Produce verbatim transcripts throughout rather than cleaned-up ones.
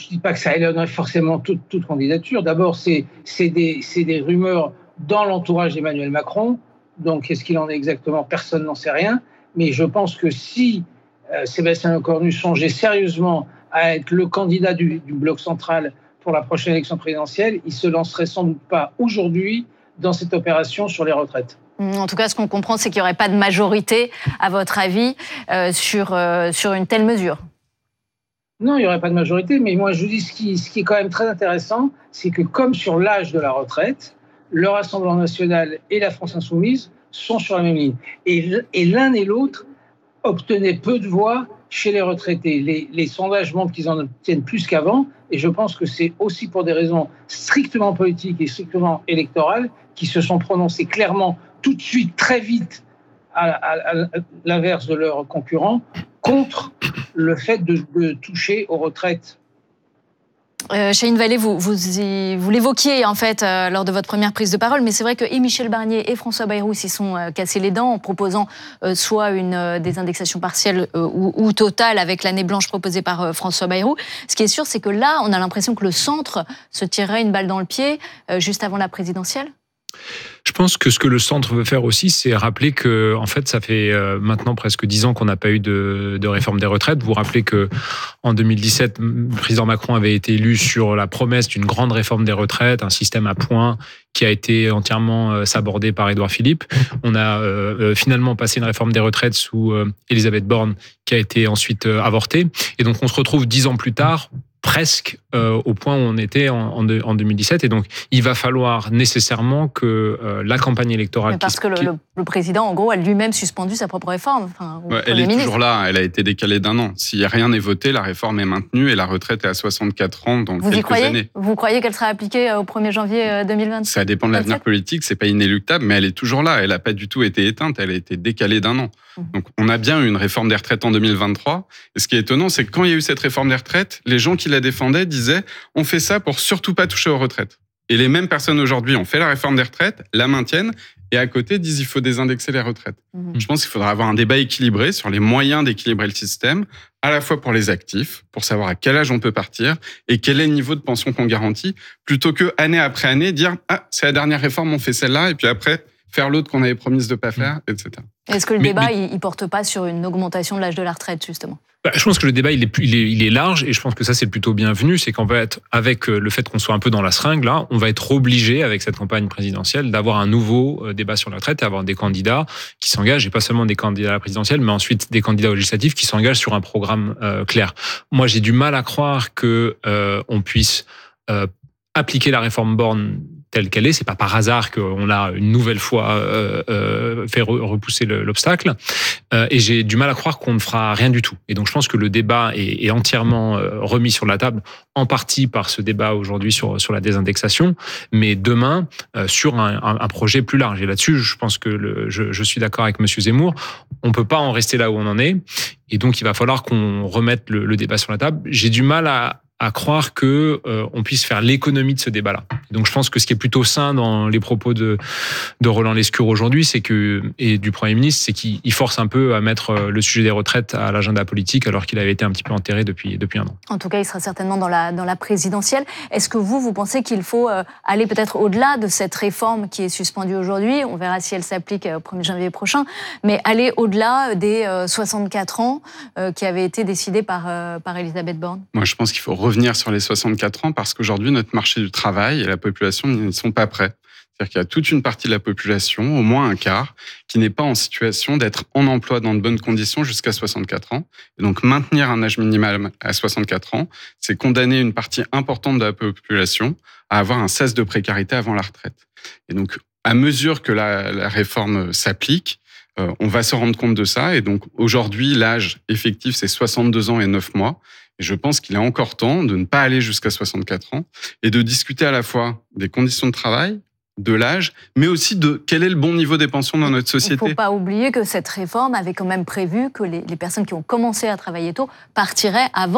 je ne dis pas que ça éloignerait forcément toute, toute candidature. D'abord, c'est, c'est, des, c'est des rumeurs dans l'entourage d'Emmanuel Macron. Donc, qu'est-ce qu'il en est exactement ? Personne n'en sait rien. Mais je pense que si euh, Sébastien Lecornu songeait sérieusement à être le candidat du, du bloc central pour la prochaine élection présidentielle, il ne se lancerait sans doute pas aujourd'hui dans cette opération sur les retraites. En tout cas, ce qu'on comprend, c'est qu'il n'y aurait pas de majorité, à votre avis, euh, sur, euh, sur une telle mesure. Non, il n'y aurait pas de majorité, mais moi je vous dis ce qui, ce qui est quand même très intéressant, c'est que comme sur l'âge de la retraite, le Rassemblement national et la France insoumise sont sur la même ligne. Et, et l'un et l'autre obtenaient peu de voix chez les retraités. Les, les sondages montrent qu'ils en obtiennent plus qu'avant, et je pense que c'est aussi pour des raisons strictement politiques et strictement électorales qu'ils se sont prononcés clairement tout de suite, très vite, à, à, à l'inverse de leurs concurrents, contre le fait de, de toucher aux retraites. Euh, Chahine Vallée, vous, vous, vous l'évoquiez en fait euh, lors de votre première prise de parole, mais c'est vrai que et Michel Barnier et François Bayrou s'y sont euh, cassés les dents en proposant euh, soit une euh, des indexations partielles euh, ou, ou totales avec l'année blanche proposée par euh, François Bayrou. Ce qui est sûr, c'est que là, on a l'impression que le centre se tirerait une balle dans le pied euh, juste avant la présidentielle. Je pense que ce que le centre veut faire aussi, c'est rappeler que, en fait, ça fait euh, maintenant presque dix ans qu'on n'a pas eu de, de réforme des retraites. Vous vous rappelez que en deux mille dix-sept, le président Macron avait été élu sur la promesse d'une grande réforme des retraites, un système à points qui a été entièrement euh, sabordé par Édouard Philippe. On a euh, finalement passé une réforme des retraites sous euh, Elisabeth Borne, qui a été ensuite euh, avortée. Et donc, on se retrouve dix ans plus tard, presque euh, au point où on était en, en, de, en deux mille dix-sept. Et donc, il va falloir nécessairement que euh, la campagne électorale... Mais parce qui, que le, qui... le, le président, en gros, a lui-même suspendu sa propre réforme. Enfin, ouais, elle est ministre. Toujours là, elle a été décalée d'un an. Si rien n'est voté, la réforme est maintenue et la retraite est à soixante-quatre ans dans Vous quelques y croyez années. Vous croyez qu'elle sera appliquée au premier janvier deux mille vingt-sept ? Ça dépend de l'avenir politique, c'est pas inéluctable, mais elle est toujours là. Elle n'a pas du tout été éteinte, elle a été décalée d'un an. Donc, on a bien eu une réforme des retraites en deux mille vingt-trois. Et ce qui est étonnant, c'est que quand il y a eu cette réforme des retraites, les gens qui la défendaient disaient « on fait ça pour surtout pas toucher aux retraites ». Et les mêmes personnes aujourd'hui ont fait la réforme des retraites, la maintiennent, et à côté disent « il faut désindexer les retraites mmh. ». Je pense qu'il faudra avoir un débat équilibré sur les moyens d'équilibrer le système, à la fois pour les actifs, pour savoir à quel âge on peut partir, et quel est le niveau de pension qu'on garantit, plutôt que année après année dire « ah, c'est la dernière réforme, on fait celle-là », et puis après faire l'autre qu'on avait promis de ne pas faire, et cetera. Est-ce que le mais, débat, mais... il ne porte pas sur une augmentation de l'âge de la retraite, justement ? Bah, je pense que le débat, il est, il, est, il est large, et je pense que ça, c'est plutôt bienvenu. C'est qu'en fait, avec le fait qu'on soit un peu dans la seringue, là, on va être obligé, avec cette campagne présidentielle, d'avoir un nouveau débat sur la retraite et avoir des candidats qui s'engagent, et pas seulement des candidats à la présidentielle, mais ensuite des candidats aux législatives qui s'engagent sur un programme euh, clair. Moi, j'ai du mal à croire que euh, on puisse euh, appliquer la réforme Borne telle qu'elle est. C'est pas par hasard qu'on a une nouvelle fois euh, euh, fait repousser le, l'obstacle. Euh, et j'ai du mal à croire qu'on ne fera rien du tout. Et donc, je pense que le débat est, est entièrement euh, remis sur la table, en partie par ce débat aujourd'hui sur, sur la désindexation, mais demain, euh, sur un, un, un projet plus large. Et là-dessus, je pense que le, je, je suis d'accord avec Monsieur Zemmour. On peut pas en rester là où on en est. Et donc, il va falloir qu'on remette le, le débat sur la table. J'ai du mal à à croire que euh, on puisse faire l'économie de ce débat-là. Donc je pense que ce qui est plutôt sain dans les propos de de Roland Lescure aujourd'hui, c'est que et du Premier ministre, c'est qu'il force un peu à mettre le sujet des retraites à l'agenda politique, alors qu'il avait été un petit peu enterré depuis depuis un an. En tout cas, il sera certainement dans la dans la présidentielle. Est-ce que vous vous pensez qu'il faut euh, aller peut-être au-delà de cette réforme qui est suspendue aujourd'hui ? On verra si elle s'applique au premier janvier prochain, mais aller au-delà des euh, soixante-quatre ans euh, qui avaient été décidés par euh, par Elisabeth Borne. Moi, je pense qu'il faut revenir sur les soixante-quatre ans parce qu'aujourd'hui, notre marché du travail et la population ne sont pas prêts. C'est-à-dire qu'il y a toute une partie de la population, au moins un quart, qui n'est pas en situation d'être en emploi dans de bonnes conditions jusqu'à soixante-quatre ans. Et donc, maintenir un âge minimal à soixante-quatre ans, c'est condamner une partie importante de la population à avoir un cesse de précarité avant la retraite. Et donc, à mesure que la, la réforme s'applique, euh, on va se rendre compte de ça. Et donc, aujourd'hui, l'âge effectif, c'est soixante-deux ans et neuf mois. Et je pense qu'il est encore temps de ne pas aller jusqu'à soixante-quatre ans et de discuter à la fois des conditions de travail, de l'âge, mais aussi de quel est le bon niveau des pensions dans notre société. Il ne faut pas oublier que cette réforme avait quand même prévu que les, les personnes qui ont commencé à travailler tôt partiraient avant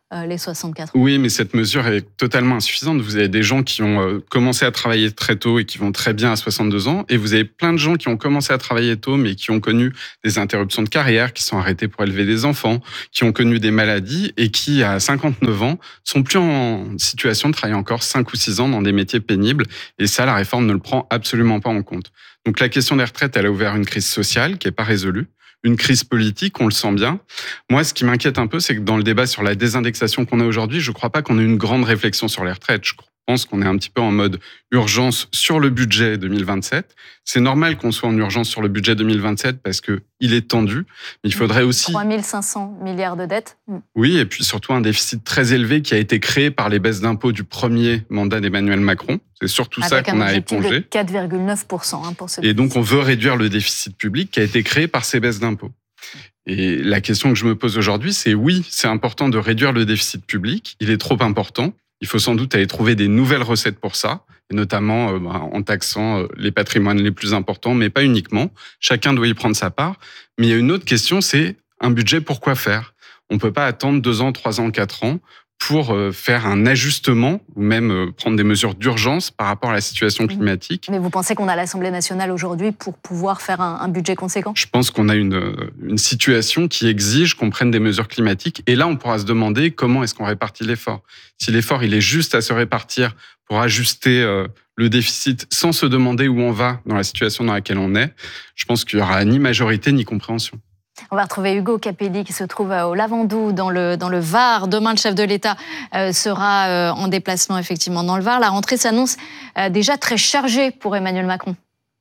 euh, les soixante-quatre ans. Oui, mais cette mesure est totalement insuffisante. Vous avez des gens qui ont euh, commencé à travailler très tôt et qui vont très bien à soixante-deux ans, et vous avez plein de gens qui ont commencé à travailler tôt, mais qui ont connu des interruptions de carrière, qui sont arrêtés pour élever des enfants, qui ont connu des maladies et qui, à cinquante-neuf ans, sont plus en situation de travailler encore cinq ou six ans dans des métiers pénibles. Et ça, la réforme ne le prend absolument pas en compte. Donc la question des retraites, elle a ouvert une crise sociale qui n'est pas résolue, une crise politique, on le sent bien. Moi, ce qui m'inquiète un peu, c'est que dans le débat sur la désindexation qu'on a aujourd'hui, je ne crois pas qu'on ait une grande réflexion sur les retraites. Je pense qu'on est un petit peu en mode urgence sur le budget deux mille vingt-sept. C'est normal qu'on soit en urgence sur le budget deux mille vingt-sept parce qu'il est tendu. Mais il faudrait aussi... trois mille cinq cents milliards de dettes. Oui, et puis surtout un déficit très élevé qui a été créé par les baisses d'impôts du premier mandat d'Emmanuel Macron. C'est surtout Avec ça qu'on a épongé. Avec un objectif de quatre virgule neuf pour cent hein, pour ce Et donc on veut réduire le déficit public qui a été créé par ces baisses d'impôts. Et la question que je me pose aujourd'hui, c'est oui, c'est important de réduire le déficit public. Il est trop important. Il faut sans doute aller trouver des nouvelles recettes pour ça, et notamment euh, bah, en taxant euh, les patrimoines les plus importants, mais pas uniquement. Chacun doit y prendre sa part. Mais il y a une autre question, c'est un budget pour quoi faire ? On ne peut pas attendre deux ans, trois ans, quatre ans pour euh, faire un ajustement ou même euh, prendre des mesures d'urgence par rapport à la situation climatique. Mais vous pensez qu'on a l'Assemblée nationale aujourd'hui pour pouvoir faire un, un budget conséquent ? Je pense qu'on a une, une situation qui exige qu'on prenne des mesures climatiques. Et là, on pourra se demander comment est-ce qu'on répartit l'effort. Si l'effort, il est juste à se répartir pour ajuster euh, le déficit sans se demander où on va dans la situation dans laquelle on est, je pense qu'il n'y aura ni majorité ni compréhension. On va retrouver Ugo Capelli qui se trouve au Lavandou dans le, dans le Var. Demain, le chef de l'État euh, sera euh, en déplacement effectivement dans le Var. La rentrée s'annonce euh, déjà très chargée pour Emmanuel Macron.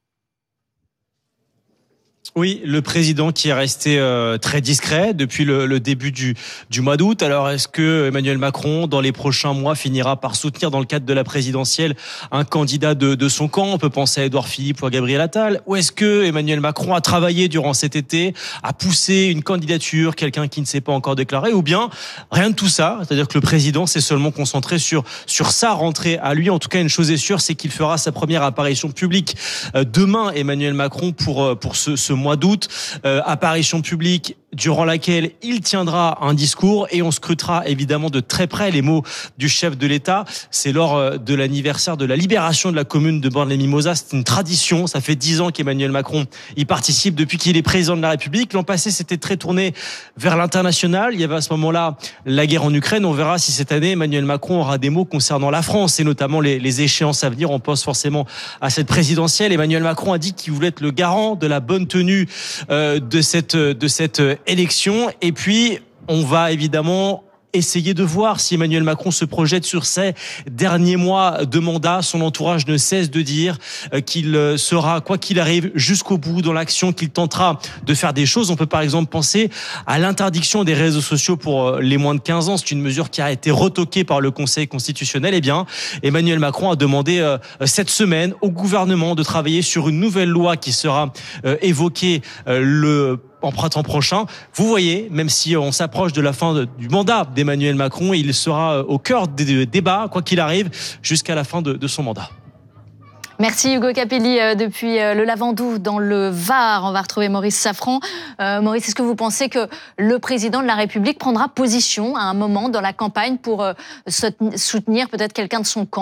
Oui, le président qui est resté euh, très discret depuis le, le début du, du mois d'août. Alors, est-ce que Emmanuel Macron, dans les prochains mois, finira par soutenir, dans le cadre de la présidentielle, un candidat de, de son camp ? On peut penser à Édouard Philippe ou à Gabriel Attal. Ou est-ce que Emmanuel Macron a travaillé durant cet été, a poussé une candidature, quelqu'un qui ne s'est pas encore déclaré ? Ou bien, rien de tout ça. C'est-à-dire que le président s'est seulement concentré sur, sur sa rentrée à lui. En tout cas, une chose est sûre, c'est qu'il fera sa première apparition publique euh, demain, Emmanuel Macron, pour, pour ce, ce mois d'août, euh, apparition publique durant laquelle il tiendra un discours et on scrutera évidemment de très près les mots du chef de l'État. C'est lors de l'anniversaire de la libération de la commune de Bornes-les-Mimosas. C'est une tradition. Ça fait dix ans qu'Emmanuel Macron y participe depuis qu'il est président de la République. L'an passé, c'était très tourné vers l'international. Il y avait à ce moment-là la guerre en Ukraine. On verra si cette année, Emmanuel Macron aura des mots concernant la France et notamment les, les échéances à venir. On pense forcément à cette présidentielle. Emmanuel Macron a dit qu'il voulait être le garant de la bonne tenue euh, de cette, de cette élection. Et puis, on va évidemment essayer de voir si Emmanuel Macron se projette sur ses derniers mois de mandat. Son entourage ne cesse de dire qu'il sera, quoi qu'il arrive, jusqu'au bout dans l'action, qu'il tentera de faire des choses. On peut par exemple penser à l'interdiction des réseaux sociaux pour les moins de quinze ans. C'est une mesure qui a été retoquée par le Conseil constitutionnel. Eh bien, Emmanuel Macron a demandé cette semaine au gouvernement de travailler sur une nouvelle loi qui sera évoquée le en printemps prochain. Vous voyez, même si on s'approche de la fin de, du mandat d'Emmanuel Macron, il sera au cœur des débats, quoi qu'il arrive, jusqu'à la fin de, de son mandat. Merci Ugo Capelli euh, depuis euh, le Lavandou dans le Var. On va retrouver Maurice Safran. Euh, Maurice, est-ce que vous pensez que le président de la République prendra position à un moment dans la campagne pour euh, soutenir peut-être quelqu'un de son camp ?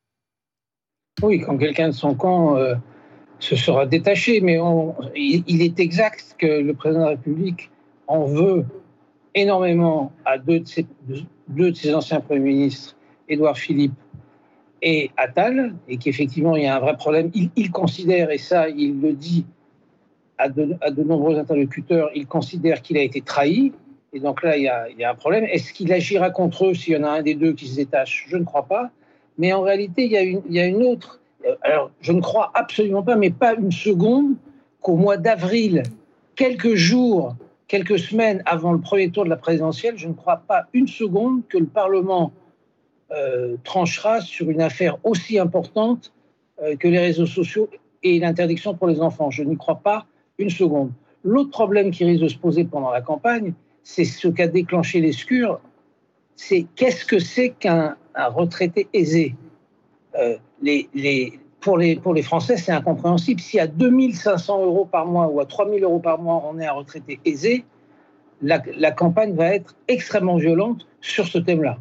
Oui, quand quelqu'un de son camp euh, se sera détaché, mais on, il, il est exact que le président de la République en veut énormément à deux de ses, deux de ses anciens premiers ministres, Édouard Philippe et Attal, et qu'effectivement il y a un vrai problème. Il, il considère, et ça il le dit à de, à de nombreux interlocuteurs, il considère qu'il a été trahi, et donc là il y a, il y a un problème. Est-ce qu'il agira contre eux s'il y en a un des deux qui se détache ? Je ne crois pas, mais en réalité il y a une, il y a une autre. Alors, je ne crois absolument pas, mais pas une seconde, qu'au mois d'avril, quelques jours, quelques semaines avant le premier tour de la présidentielle, je ne crois pas une seconde que le Parlement euh, tranchera sur une affaire aussi importante euh, que les réseaux sociaux et l'interdiction pour les enfants. Je n'y crois pas une seconde. L'autre problème qui risque de se poser pendant la campagne, c'est ce qu'a déclenché l'escure, c'est qu'est-ce que c'est qu'un un retraité aisé ? Euh, les, les, pour, les, pour les Français, c'est incompréhensible. Si à deux mille cinq cents euros par mois ou à trois mille euros par mois, on est un retraité aisé, la, la campagne va être extrêmement violente sur ce thème-là.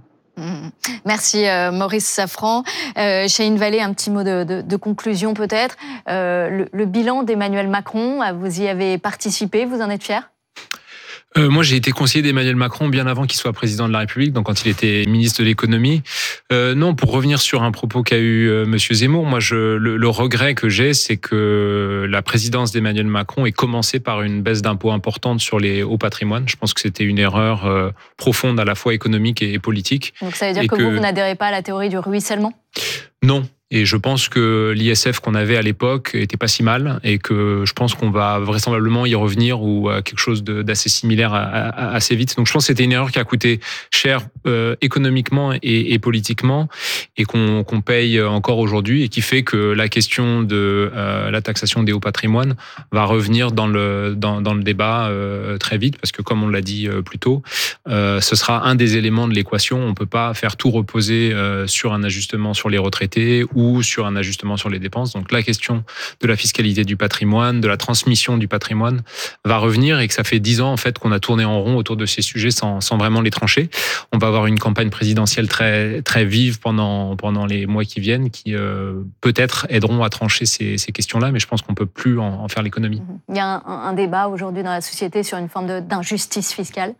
Merci euh, Maurice Safran. Euh, Chahine Vallée, un petit mot de, de, de conclusion peut-être. Euh, le, le bilan d'Emmanuel Macron, vous y avez participé, vous en êtes fier ? Euh, moi, j'ai été conseiller d'Emmanuel Macron bien avant qu'il soit président de la République, donc quand il était ministre de l'économie. Euh, non, pour revenir sur un propos qu'a eu euh, Monsieur Zemmour, moi, je, le, le regret que j'ai, c'est que la présidence d'Emmanuel Macron ait commencé par une baisse d'impôts importante sur les hauts patrimoines. Je pense que c'était une erreur euh, profonde à la fois économique et, et politique. Donc ça veut dire que, que vous, vous n'adhérez pas à la théorie du ruissellement ? Non. Et je pense que l'I S F qu'on avait à l'époque était pas si mal et que je pense qu'on va vraisemblablement y revenir ou à quelque chose de, d'assez similaire à, à, assez vite. Donc je pense que c'était une erreur qui a coûté cher euh, économiquement et, et politiquement et qu'on, qu'on paye encore aujourd'hui et qui fait que la question de euh, la taxation des hauts patrimoines va revenir dans le, dans, dans le débat euh, très vite parce que comme on l'a dit euh, plus tôt, euh, ce sera un des éléments de l'équation. On peut pas faire tout reposer euh, sur un ajustement sur les retraités ou sur un ajustement sur les dépenses. Donc la question de la fiscalité du patrimoine, de la transmission du patrimoine va revenir et que ça fait dix ans en fait qu'on a tourné en rond autour de ces sujets sans, sans vraiment les trancher. On va avoir une campagne présidentielle très, très vive pendant, pendant les mois qui viennent qui euh, peut-être aideront à trancher ces, ces questions-là, mais je pense qu'on ne peut plus en, en faire l'économie. Il y a un, un débat aujourd'hui dans la société sur une forme de, d'injustice fiscale.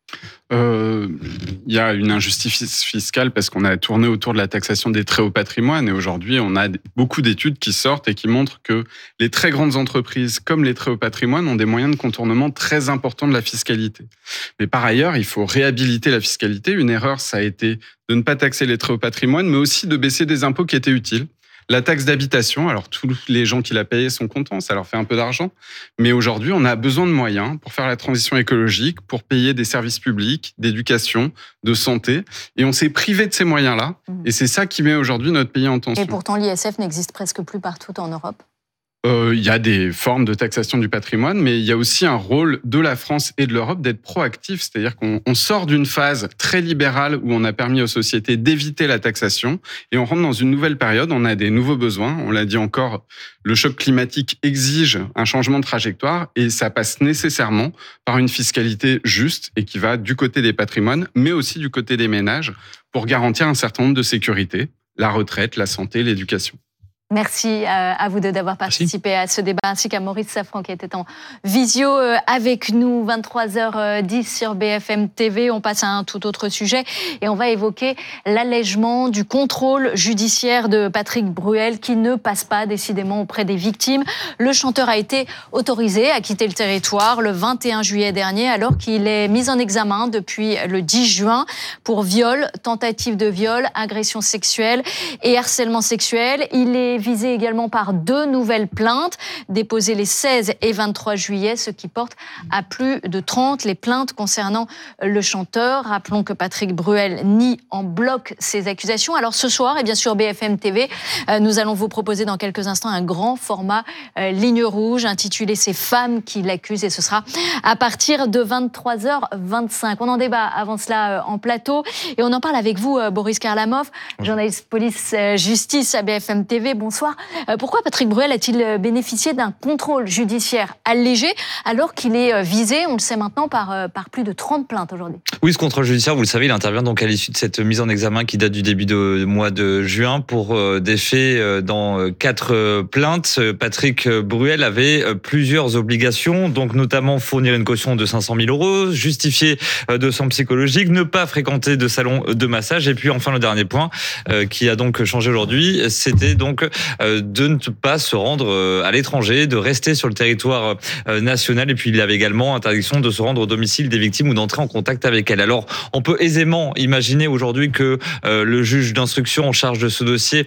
Euh, il y a une injustice fiscale parce qu'on a tourné autour de la taxation des très hauts patrimoines et aujourd'hui on a beaucoup d'études qui sortent et qui montrent que les très grandes entreprises comme les très hauts patrimoines ont des moyens de contournement très importants de la fiscalité. Mais par ailleurs, il faut réhabiliter la fiscalité. Une erreur, ça a été de ne pas taxer les très hauts patrimoines, mais aussi de baisser des impôts qui étaient utiles. La taxe d'habitation, alors tous les gens qui la payaient sont contents, ça leur fait un peu d'argent. Mais aujourd'hui, on a besoin de moyens pour faire la transition écologique, pour payer des services publics, d'éducation, de santé. Et on s'est privé de ces moyens-là. Mmh. Et c'est ça qui met aujourd'hui notre pays en tension. Et pourtant, l'I S F n'existe presque plus partout en Europe. Euh, il y a des formes de taxation du patrimoine, mais il y a aussi un rôle de la France et de l'Europe d'être proactif, c'est-à-dire qu'on on sort d'une phase très libérale où on a permis aux sociétés d'éviter la taxation et on rentre dans une nouvelle période, on a des nouveaux besoins, on l'a dit encore, le choc climatique exige un changement de trajectoire et ça passe nécessairement par une fiscalité juste et qui va du côté des patrimoines, mais aussi du côté des ménages pour garantir un certain nombre de sécurités, la retraite, la santé, l'éducation. Merci à vous deux d'avoir participé Merci. à ce débat, ainsi qu'à Maurice Safran qui était en visio avec nous, vingt-trois heures dix sur B F M T V. On passe à un tout autre sujet et on va évoquer l'allègement du contrôle judiciaire de Patrick Bruel qui ne passe pas décidément auprès des victimes. Le chanteur a été autorisé à quitter le territoire le vingt et un juillet dernier alors qu'il est mis en examen depuis le dix juin pour viol, tentative de viol, agression sexuelle et harcèlement sexuel. Il est visé également par deux nouvelles plaintes déposées les seize et vingt-trois juillet, ce qui porte à plus de trente les plaintes concernant le chanteur. Rappelons que Patrick Bruel nie en bloc ces accusations. Alors ce soir, et bien sûr B F M T V, nous allons vous proposer dans quelques instants un grand format euh, ligne rouge intitulé « Ces femmes qui l'accusent » et ce sera à partir de vingt-trois heures vingt-cinq. On en débat avant cela euh, en plateau et on en parle avec vous, euh, Boris Karlamov, journaliste police-justice euh, à B F M T V. Bonsoir. Pourquoi Patrick Bruel a-t-il bénéficié d'un contrôle judiciaire allégé alors qu'il est visé, on le sait maintenant, par, par plus de trente plaintes aujourd'hui ? Oui, ce contrôle judiciaire, vous le savez, il intervient donc à l'issue de cette mise en examen qui date du début du mois de juin pour des faits dans quatre plaintes. Patrick Bruel avait plusieurs obligations, donc notamment fournir une caution de cinq cent mille euros, justifier de son psychologique, ne pas fréquenter de salon de massage et puis enfin le dernier point qui a donc changé aujourd'hui, c'était donc de ne pas se rendre à l'étranger, de rester sur le territoire national et puis il y avait également interdiction de se rendre au domicile des victimes ou d'entrer en contact avec elles. Alors on peut aisément imaginer aujourd'hui que le juge d'instruction en charge de ce dossier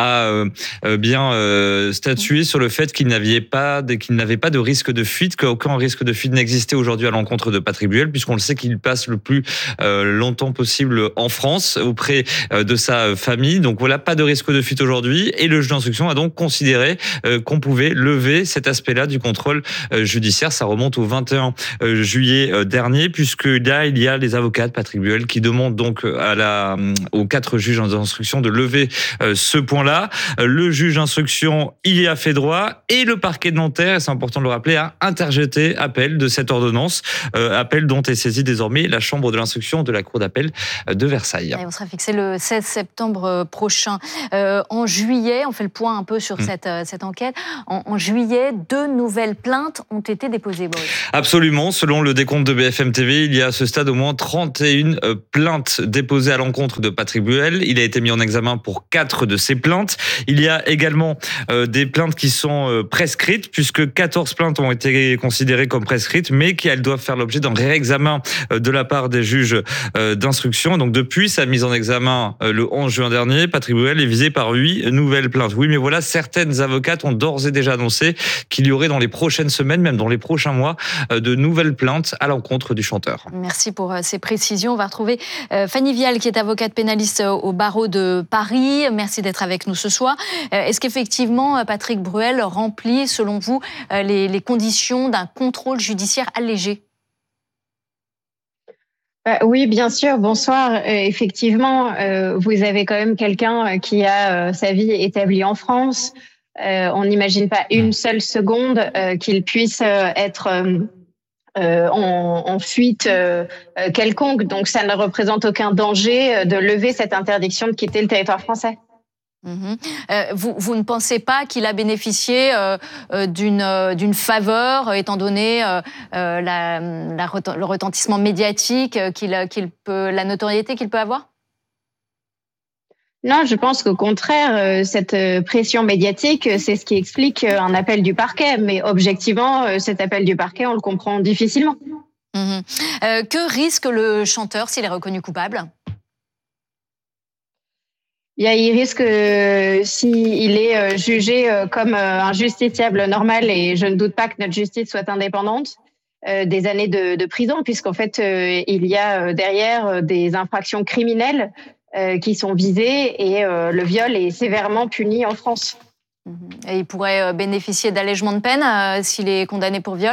a bien statué sur le fait qu'il n'avait pas, qu'il n'avait pas de risque de fuite, qu'aucun risque de fuite n'existait aujourd'hui à l'encontre de Patrick Bruel puisqu'on le sait qu'il passe le plus longtemps possible en France auprès de sa famille. Donc voilà, pas de risque de fuite aujourd'hui et le juge d'instruction d'instruction a donc considéré euh, qu'on pouvait lever cet aspect-là du contrôle euh, judiciaire. Ça remonte au vingt et un juillet euh, dernier, puisque là, il y a les avocats de Patrick Bruel qui demandent donc à la, aux quatre juges d'instruction de lever euh, ce point-là. Euh, le juge d'instruction y a fait droit et le parquet de Nanterre, et c'est important de le rappeler, a interjeté appel de cette ordonnance, euh, appel dont est saisie désormais la chambre de l'instruction de la cour d'appel de Versailles. Et on sera fixé le seize septembre prochain. Euh, en juillet, on fait le point un peu sur mmh. cette, cette enquête. En, en juillet, deux nouvelles plaintes ont été déposées, Boris. Absolument. Selon le décompte de B F M T V, il y a à ce stade au moins trente et une plaintes déposées à l'encontre de Patrick Bruel. Il a été mis en examen pour quatre de ces plaintes. Il y a également euh, des plaintes qui sont euh, prescrites, puisque quatorze plaintes ont été considérées comme prescrites, mais qu'elles doivent faire l'objet d'un réexamen euh, de la part des juges euh, d'instruction. Donc depuis sa mise en examen euh, le onze juin dernier, Patrick Bruel est visé par huit nouvelles plaintes. Oui, mais voilà, certaines avocates ont d'ores et déjà annoncé qu'il y aurait dans les prochaines semaines, même dans les prochains mois, euh, de nouvelles plaintes à l'encontre du chanteur. Merci pour ces précisions. On va retrouver euh, Fanny Vial, qui est avocate pénaliste au barreau de Paris. Merci d'être avec nous ce soir. Euh, est-ce qu'effectivement, Patrick Bruel remplit, selon vous, euh, les, les conditions d'un contrôle judiciaire allégé ? Euh, oui, bien sûr. Bonsoir. Euh, effectivement, euh, vous avez quand même quelqu'un qui a euh, sa vie établie en France. Euh, on n'imagine pas une seule seconde euh, qu'il puisse euh, être euh, euh, en, en fuite euh, quelconque. Donc, ça ne représente aucun danger de lever cette interdiction de quitter le territoire français. Mmh. Euh, vous, vous ne pensez pas qu'il a bénéficié euh, d'une, euh, d'une faveur, euh, étant donné euh, euh, la, la, le retentissement médiatique qu'il, qu'il peut, la notoriété qu'il peut avoir ? Non, je pense qu'au contraire, cette pression médiatique, c'est ce qui explique un appel du parquet. Mais objectivement, cet appel du parquet, on le comprend difficilement. Mmh. Euh, que risque le chanteur s'il est reconnu coupable ? Il risque, euh, s'il est jugé comme un justiciable normal, et je ne doute pas que notre justice soit indépendante, euh, des années de, de prison, puisqu'en fait, euh, il y a derrière des infractions criminelles euh, qui sont visées, et euh, le viol est sévèrement puni en France. Et il pourrait bénéficier d'allègement de peine euh, s'il est condamné pour viol ?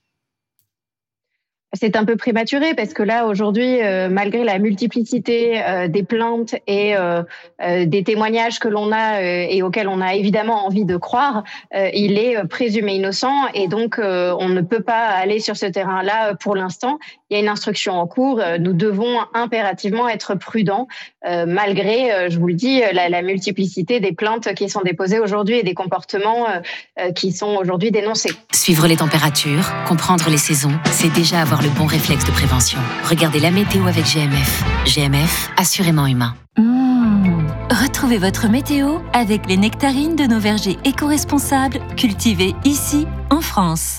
C'est un peu prématuré parce que là, aujourd'hui, euh, malgré la multiplicité euh, des plaintes et euh, euh, des témoignages que l'on a euh, et auxquels on a évidemment envie de croire, euh, il est présumé innocent et donc euh, on ne peut pas aller sur ce terrain-là pour l'instant. Il y a une instruction en cours. Nous devons impérativement être prudents euh, malgré, euh, je vous le dis, la, la multiplicité des plaintes qui sont déposées aujourd'hui et des comportements euh, qui sont aujourd'hui dénoncés. Suivre les températures, comprendre les saisons, c'est déjà avoir le bon réflexe de prévention. Regardez la météo avec G M F. G M F, assurément humain. Mmh. Retrouvez votre météo avec les nectarines de nos vergers éco-responsables cultivés ici, en France.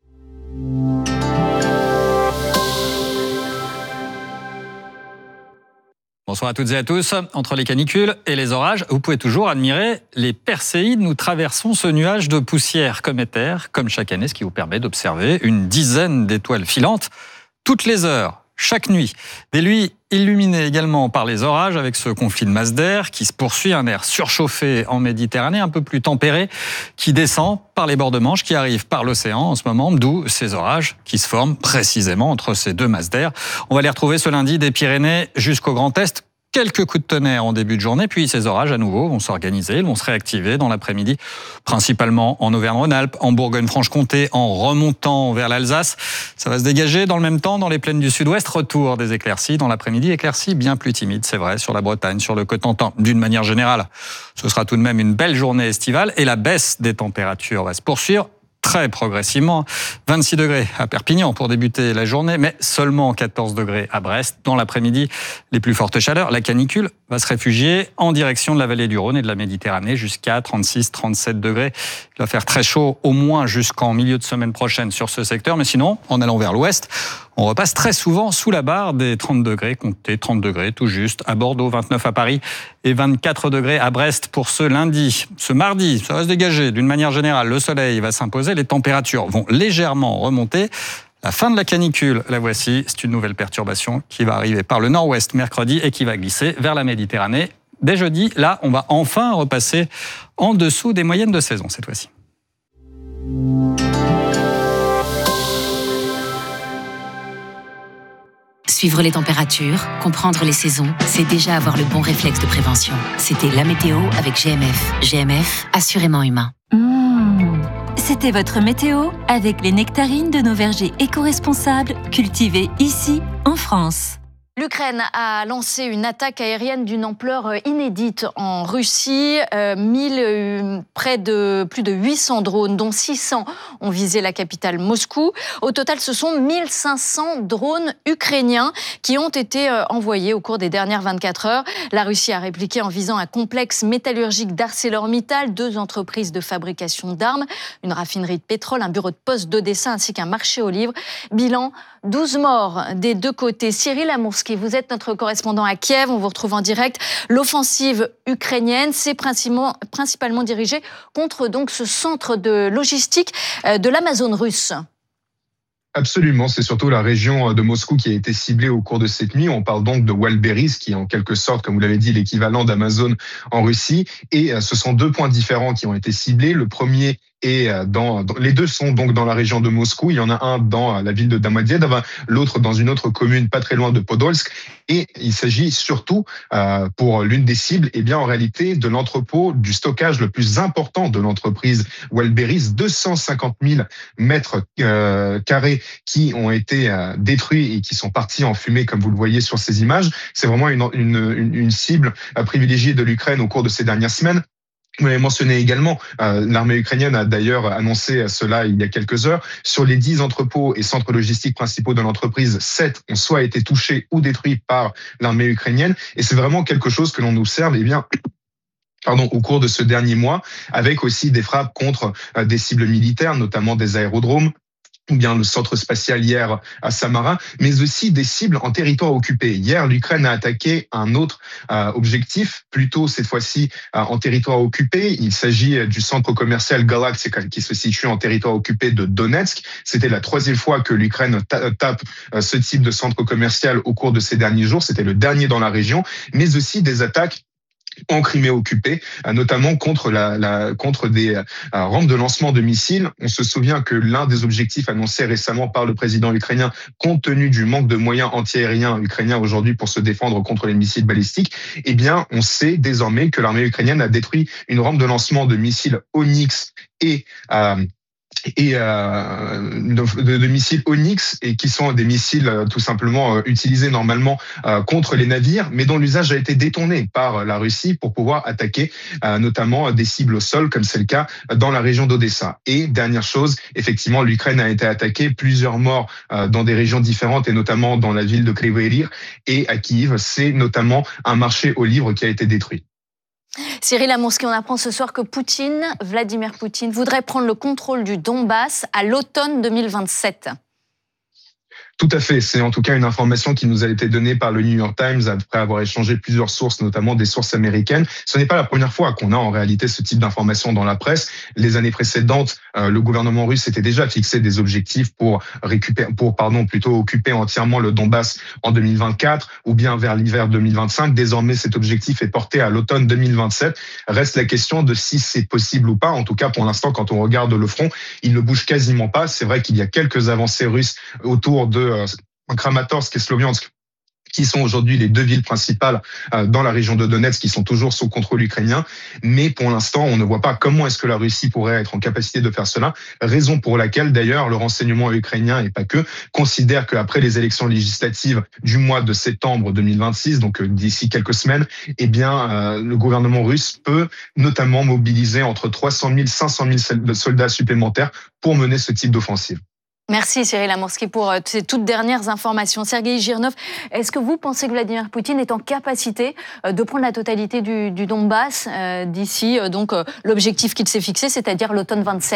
Bonsoir à toutes et à tous. Entre les canicules et les orages, vous pouvez toujours admirer les Perséides. Nous traversons ce nuage de poussière cométaire, comme chaque année, ce qui vous permet d'observer une dizaine d'étoiles filantes toutes les heures, chaque nuit. Des nuits illuminées également par les orages, avec ce conflit de masse d'air qui se poursuit, un air surchauffé en Méditerranée, un peu plus tempéré, qui descend par les bords de Manche, qui arrive par l'océan en ce moment, d'où ces orages qui se forment précisément entre ces deux masses d'air. On va les retrouver ce lundi des Pyrénées jusqu'au Grand Est. Quelques coups de tonnerre en début de journée, puis ces orages à nouveau vont s'organiser, ils vont se réactiver dans l'après-midi, principalement en Auvergne-Rhône-Alpes, en Bourgogne-Franche-Comté, en remontant vers l'Alsace. Ça va se dégager dans le même temps dans les plaines du sud-ouest, retour des éclaircies dans l'après-midi, éclaircies bien plus timides, c'est vrai, sur la Bretagne, sur le Cotentin. D'une manière générale, ce sera tout de même une belle journée estivale et la baisse des températures va se poursuivre très progressivement. vingt-six degrés à Perpignan pour débuter la journée, mais seulement quatorze degrés à Brest. Dans l'après-midi, les plus fortes chaleurs. La canicule va se réfugier en direction de la vallée du Rhône et de la Méditerranée jusqu'à trente-six trente-sept degrés. Il va faire très chaud au moins jusqu'en milieu de semaine prochaine sur ce secteur, mais sinon, en allant vers l'ouest, on repasse très souvent sous la barre des trente degrés, comptez trente degrés tout juste à Bordeaux, vingt-neuf à Paris et vingt-quatre degrés à Brest pour ce lundi. Ce mardi, ça va se dégager d'une manière générale, le soleil va s'imposer, les températures vont légèrement remonter. La fin de la canicule, la voici, c'est une nouvelle perturbation qui va arriver par le nord-ouest mercredi et qui va glisser vers la Méditerranée dès jeudi. Là, on va enfin repasser en dessous des moyennes de saison cette fois-ci. Suivre les températures, comprendre les saisons, c'est déjà avoir le bon réflexe de prévention. C'était la météo avec G M F. G M F, assurément humain. Mmh. C'était votre météo avec les nectarines de nos vergers éco-responsables cultivés ici en France. L'Ukraine a lancé une attaque aérienne d'une ampleur inédite en Russie. Euh, mille, euh, près de plus de huit cents drones, dont six cents ont visé la capitale Moscou. Au total, ce sont mille cinq cents drones ukrainiens qui ont été euh, envoyés au cours des dernières vingt-quatre heures. La Russie a répliqué en visant un complexe métallurgique d'ArcelorMittal, deux entreprises de fabrication d'armes, une raffinerie de pétrole, un bureau de poste d'Odessa ainsi qu'un marché aux livres. Bilan, douze morts des deux côtés. Cyril Amourski, vous êtes notre correspondant à Kiev, on vous retrouve en direct. L'offensive ukrainienne, c'est principalement, principalement dirigée contre donc ce centre de logistique de l'Amazone russe. Absolument, c'est surtout la région de Moscou qui a été ciblée au cours de cette nuit. On parle donc de Walberis, qui est en quelque sorte, comme vous l'avez dit, l'équivalent d'Amazon en Russie. Et ce sont deux points différents qui ont été ciblés. Le premier et dans, dans, les deux sont donc dans la région de Moscou. Il y en a un dans la ville de Domodedovo, l'autre dans une autre commune pas très loin de Podolsk. Et il s'agit surtout, euh, pour l'une des cibles, eh bien en réalité de l'entrepôt du stockage le plus important de l'entreprise Walberis, deux cent cinquante mille mètres euh, carrés qui ont été euh, détruits et qui sont partis en fumée, comme vous le voyez sur ces images. C'est vraiment une, une, une, une cible euh, privilégiée de l'Ukraine au cours de ces dernières semaines. Vous l'avez mentionné également, euh, l'armée ukrainienne a d'ailleurs annoncé cela il y a quelques heures. Sur les dix entrepôts et centres logistiques principaux de l'entreprise, sept ont soit été touchés ou détruits par l'armée ukrainienne. Et c'est vraiment quelque chose que l'on observe, eh bien, pardon, au cours de ce dernier mois, avec aussi des frappes contre euh, des cibles militaires, notamment des aérodromes, ou bien le centre spatial hier à Samara, mais aussi des cibles en territoire occupé. Hier, l'Ukraine a attaqué un autre euh, objectif, plutôt cette fois-ci euh, en territoire occupé. Il s'agit du centre commercial Galactica qui se situe en territoire occupé de Donetsk. C'était la troisième fois que l'Ukraine ta- tape euh, ce type de centre commercial au cours de ces derniers jours. C'était le dernier dans la région, mais aussi des attaques en Crimée occupée, notamment contre la, la contre des euh, rampes de lancement de missiles. On se souvient que l'un des objectifs annoncés récemment par le président ukrainien, compte tenu du manque de moyens antiaériens ukrainiens aujourd'hui pour se défendre contre les missiles balistiques, eh bien, on sait désormais que l'armée ukrainienne a détruit une rampe de lancement de missiles Onyx et euh, et euh, de, de, de missiles Onyx, et qui sont des missiles euh, tout simplement euh, utilisés normalement euh, contre les navires, mais dont l'usage a été détourné par la Russie pour pouvoir attaquer euh, notamment des cibles au sol, comme c'est le cas dans la région d'Odessa. Et dernière chose, effectivement, l'Ukraine a été attaquée, plusieurs morts euh, dans des régions différentes, et notamment dans la ville de Kryvyi Rih et à Kiev. C'est notamment un marché aux livres qui a été détruit. Cyril Amourski, on apprend ce soir que Poutine, Vladimir Poutine, voudrait prendre le contrôle du Donbass à l'automne deux mille vingt-sept. Tout à fait. C'est en tout cas une information qui nous a été donnée par le New York Times après avoir échangé plusieurs sources, notamment des sources américaines. Ce n'est pas la première fois qu'on a en réalité ce type d'informations dans la presse. Les années précédentes, euh, le gouvernement russe s'était déjà fixé des objectifs pour récupérer, pour pardon, plutôt occuper entièrement le Donbass en deux mille vingt-quatre ou bien vers l'hiver deux mille vingt-cinq. Désormais, cet objectif est porté à l'automne deux mille vingt-sept. Reste la question de si c'est possible ou pas. En tout cas, pour l'instant, quand on regarde le front, il ne bouge quasiment pas. C'est vrai qu'il y a quelques avancées russes autour de Kramatorsk et Sloviansk, qui sont aujourd'hui les deux villes principales dans la région de Donetsk, qui sont toujours sous contrôle ukrainien. Mais pour l'instant, on ne voit pas comment est-ce que la Russie pourrait être en capacité de faire cela. Raison pour laquelle, d'ailleurs, le renseignement ukrainien, et pas que, considère qu'après les élections législatives du mois de septembre deux mille vingt-six, donc d'ici quelques semaines, eh bien, euh, le gouvernement russe peut notamment mobiliser entre trois cent mille et cinq cent mille soldats supplémentaires pour mener ce type d'offensive. Merci Cyril Amourski pour ces toutes dernières informations. Sergueï Girnov, est-ce que vous pensez que Vladimir Poutine est en capacité de prendre la totalité du, du Donbass euh, d'ici euh, donc euh, l'objectif qu'il s'est fixé, c'est-à-dire l'automne vingt-sept ?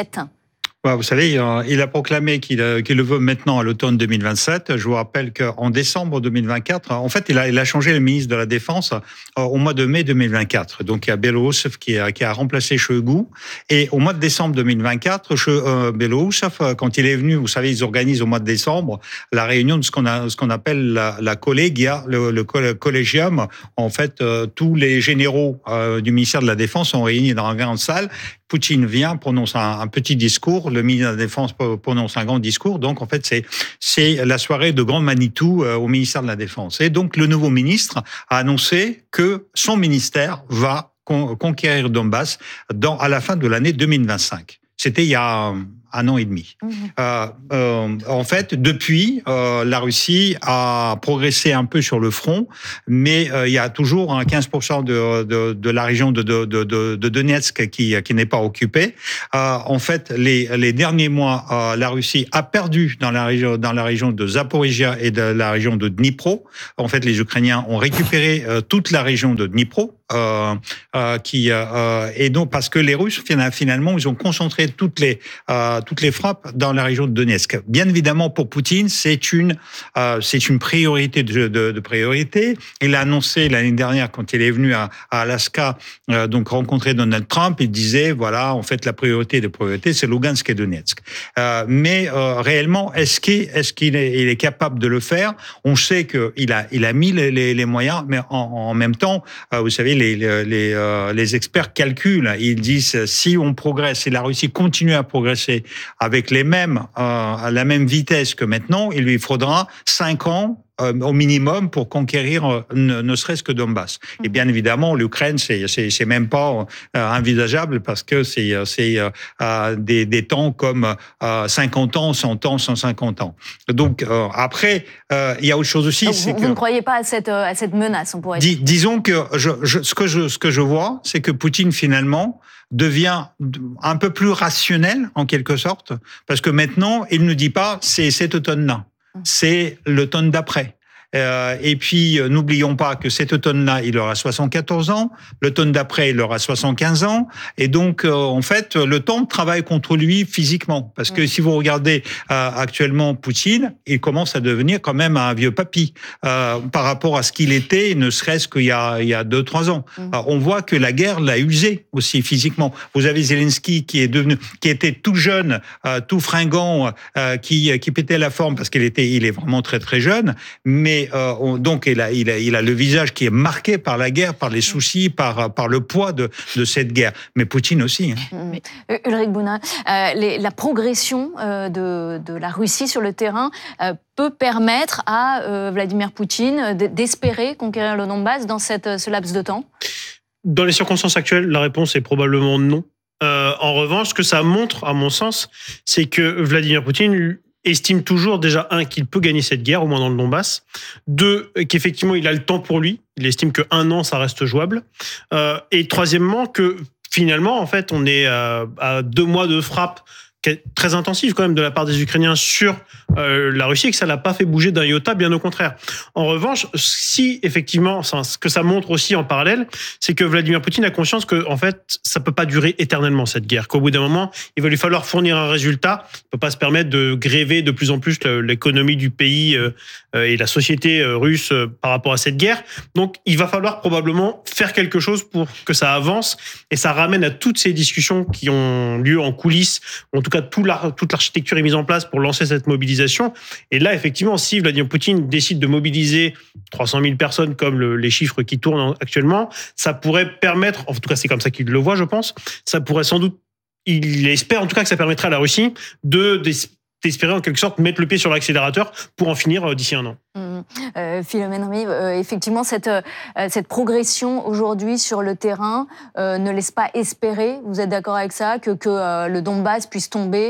Ouais, vous savez, il a proclamé qu'il, qu'il le veut maintenant à l'automne deux mille vingt-sept. Je vous rappelle qu'en décembre deux mille vingt-quatre, en fait, il a, il a changé le ministre de la Défense au mois de mai deux mille vingt-quatre. Donc, il y a Belousov qui a, qui a remplacé Shoigu. Et au mois de décembre deux mille vingt-quatre, euh, Belousov, quand il est venu, vous savez, ils organisent au mois de décembre la réunion de ce qu'on, a, ce qu'on appelle la, la collégia, le, le collégium. En fait, euh, tous les généraux euh, du ministère de la Défense sont réunis dans une grande salle. Poutine vient, prononce un, un petit discours, le ministre de la Défense prononce un grand discours. Donc, en fait, c'est, c'est la soirée de grand Manitou euh, au ministère de la Défense. Et donc, le nouveau ministre a annoncé que son ministère va con- conquérir Donbass dans, à la fin de l'année deux mille vingt-cinq. C'était il y a un an et demi. Mmh. Euh, euh, en fait, depuis, euh, la Russie a progressé un peu sur le front, mais euh, il y a toujours un quinze pour cent de, de, de la région de, de, de, de Donetsk qui, qui n'est pas occupée. Euh, en fait, les, les derniers mois, euh, la Russie a perdu dans la région, dans la région de Zaporizhia et de la région de Dnipro. En fait, les Ukrainiens ont récupéré euh, toute la région de Dnipro. Euh, euh, qui euh, et donc parce que les Russes finalement ils ont concentré toutes les euh, toutes les frappes dans la région de Donetsk. Bien évidemment pour Poutine c'est une euh, c'est une priorité de, de, de priorité. Il a annoncé l'année dernière quand il est venu à, à Alaska euh, donc rencontrer Donald Trump, il disait voilà en fait la priorité des priorités c'est Lugansk et Donetsk. Euh, mais euh, réellement est-ce qu'il est-ce qu'il est, il est capable de le faire? On sait que il a il a mis les, les, les moyens, mais en, en même temps euh, vous savez les Les, les, euh, les experts calculent, ils disent si on progresse, si la Russie continue à progresser avec les mêmes, euh, à la même vitesse que maintenant, il lui faudra cinq ans euh, au minimum pour conquérir euh, ne, ne serait-ce que Donbass. Et bien évidemment, l'Ukraine, c'est, c'est, c'est même pas euh, envisageable parce que c'est, c'est euh, des, des temps comme euh, cinquante ans, cent ans, cent cinquante ans. Donc euh, après, euh, il y a autre chose aussi. Donc, c'est vous, que, vous ne croyez pas à cette, à cette menace, on pourrait dire. Dis, disons que je, je, ce que je, ce que je vois, c'est que Poutine finalement devient un peu plus rationnel en quelque sorte, parce que maintenant il ne dit pas c'est cet automne-là, c'est l'automne d'après. Euh, et puis, euh, n'oublions pas que cet automne-là, il aura soixante-quatorze ans. L'automne d'après, il aura soixante-quinze ans. Et donc, euh, en fait, le temps travaille contre lui physiquement. Parce que si vous regardez euh, actuellement Poutine, il commence à devenir quand même un vieux papy euh, par rapport à ce qu'il était, ne serait-ce qu'il y a, il y a deux, trois ans. Mm. Alors, on voit que la guerre l'a usé aussi physiquement. Vous avez Zelensky qui est devenu, qui était tout jeune, euh, tout fringant, euh, qui, qui pétait la forme parce qu'il était, il est vraiment très, très jeune. Mais Euh, on, donc il a, il, a, il a le visage qui est marqué par la guerre, par les soucis, par, par le poids de, de cette guerre. Mais Poutine aussi. Hein. Euh, Ulrich Bouna, euh, les, la progression euh, de, de la Russie sur le terrain euh, peut permettre à euh, Vladimir Poutine d'espérer conquérir le Donbass dans cette, ce laps de temps? Dans les circonstances actuelles, la réponse est probablement non. Euh, en revanche, ce que ça montre, à mon sens, c'est que Vladimir Poutine estime toujours, déjà, un, qu'il peut gagner cette guerre, au moins dans le Donbass. Deux, qu'effectivement, il a le temps pour lui. Il estime qu'un an, ça reste jouable. Euh, et troisièmement, que finalement, en fait, on est à, à deux mois de frappe très intensive quand même de la part des Ukrainiens sur euh, la Russie et que ça l'a pas fait bouger d'un iota, bien au contraire. En revanche, si effectivement, ce que ça montre aussi en parallèle, c'est que Vladimir Poutine a conscience que en fait, ça peut pas durer éternellement cette guerre, qu'au bout d'un moment, il va lui falloir fournir un résultat. Il peut pas se permettre de gréver de plus en plus l'économie du pays euh, et la société russe par rapport à cette guerre. Donc, il va falloir probablement faire quelque chose pour que ça avance et ça ramène à toutes ces discussions qui ont lieu en coulisses, en tout cas tout la, toute l'architecture est mise en place pour lancer cette mobilisation. Et là, effectivement, si Vladimir Poutine décide de mobiliser trois cent mille personnes comme le, les chiffres qui tournent actuellement, ça pourrait permettre, en tout cas c'est comme ça qu'il le voit, je pense, ça pourrait sans doute, il espère en tout cas que ça permettrait à la Russie de, d'espérer en quelque sorte mettre le pied sur l'accélérateur pour en finir d'ici un an. Mmh. Euh, Philomène Rive, euh, effectivement, cette, euh, cette progression aujourd'hui sur le terrain euh, ne laisse pas espérer, vous êtes d'accord avec ça, que, que euh, le Donbass puisse tomber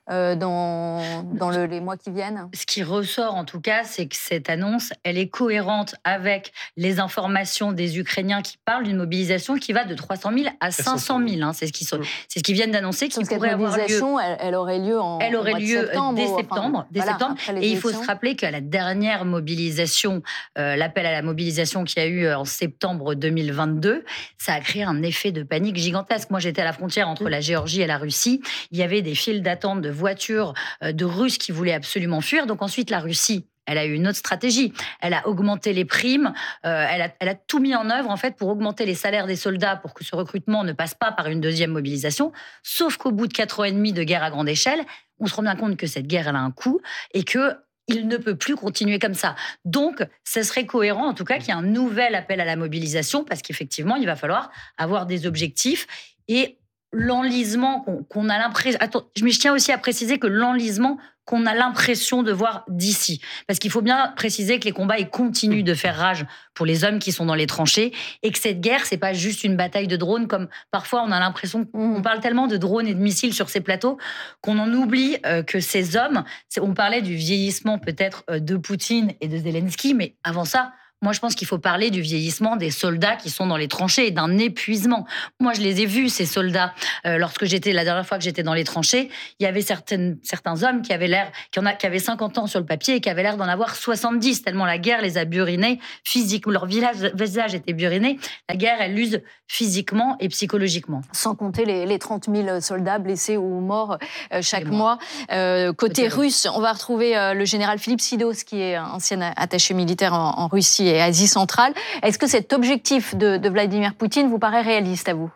euh, dans, dans le, les mois qui viennent? Ce qui ressort en tout cas, c'est que cette annonce, elle est cohérente avec les informations des Ukrainiens qui parlent d'une mobilisation qui va de trois cent mille à cinq cent mille. Hein, c'est ce qu'ils sont, c'est ce qu'ils viennent d'annoncer, qui pourrait avoir lieu. Elle, elle aurait lieu en Elle aurait lieu septembre, dès ou, septembre, enfin, dès voilà, septembre. Et il faut se rappeler qu'à la dernière mobilisation, euh, l'appel à la mobilisation qu'il y a eu en septembre deux mille vingt-deux, ça a créé un effet de panique gigantesque. Moi, j'étais à la frontière entre la Géorgie et la Russie. Il y avait des files d'attente de voitures euh, de Russes qui voulaient absolument fuir. Donc ensuite, la Russie, elle a eu une autre stratégie. Elle a augmenté les primes. Euh, elle, a, elle a tout mis en œuvre en fait pour augmenter les salaires des soldats pour que ce recrutement ne passe pas par une deuxième mobilisation. Sauf qu'au bout de quatre ans et demi de guerre à grande échelle, on se rend bien compte que cette guerre, elle a un coût et que il ne peut plus continuer comme ça. Donc, ce serait cohérent, en tout cas, qu'il y ait un nouvel appel à la mobilisation, parce qu'effectivement, il va falloir avoir des objectifs et l'enlisement qu'on, qu'on a l'impression... Attends, je tiens aussi à préciser que l'enlisement qu'on a l'impression de voir d'ici. Parce qu'il faut bien préciser que les combats, ils continuent de faire rage pour les hommes qui sont dans les tranchées et que cette guerre, c'est pas juste une bataille de drones comme parfois on a l'impression qu'on parle tellement de drones et de missiles sur ces plateaux qu'on en oublie euh, que ces hommes, c'est, on parlait du vieillissement peut-être euh, de Poutine et de Zelensky, mais avant ça, moi, je pense qu'il faut parler du vieillissement des soldats qui sont dans les tranchées et d'un épuisement. Moi, je les ai vus, ces soldats. Euh, lorsque j'étais, la dernière fois que j'étais dans les tranchées, il y avait certaines, certains hommes qui avaient l'air, qui, en a, qui avaient cinquante ans sur le papier et qui avaient l'air d'en avoir soixante-dix, tellement la guerre les a burinés physiquement. Leur village, visage était buriné. La guerre, elle l'use physiquement et psychologiquement. Sans compter les, les trente mille soldats blessés ou morts euh, chaque mois. Euh, côté, côté russe, on va retrouver euh, le général Philippe Sidos, qui est ancien attaché militaire en, en Russie et Asie centrale. Est-ce que cet objectif de, de Vladimir Poutine vous paraît réaliste à vous ?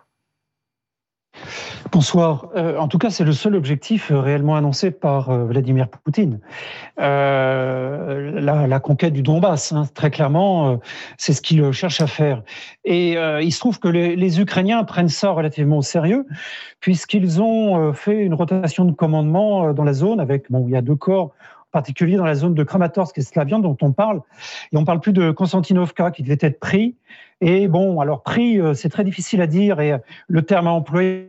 Bonsoir. Euh, en tout cas, c'est le seul objectif réellement annoncé par euh, Vladimir Poutine. Euh, la, la conquête du Donbass, hein, très clairement, euh, c'est ce qu'il cherche à faire. Et euh, il se trouve que les, les Ukrainiens prennent ça relativement au sérieux, puisqu'ils ont euh, fait une rotation de commandement euh, dans la zone avec, bon, il y a deux corps, en particulier dans la zone de Kramatorsk et Slaviansk dont on parle. Et on parle plus de Konstantinovka qui devait être pris. Et bon, alors pris, euh, c'est très difficile à dire et le terme à employer,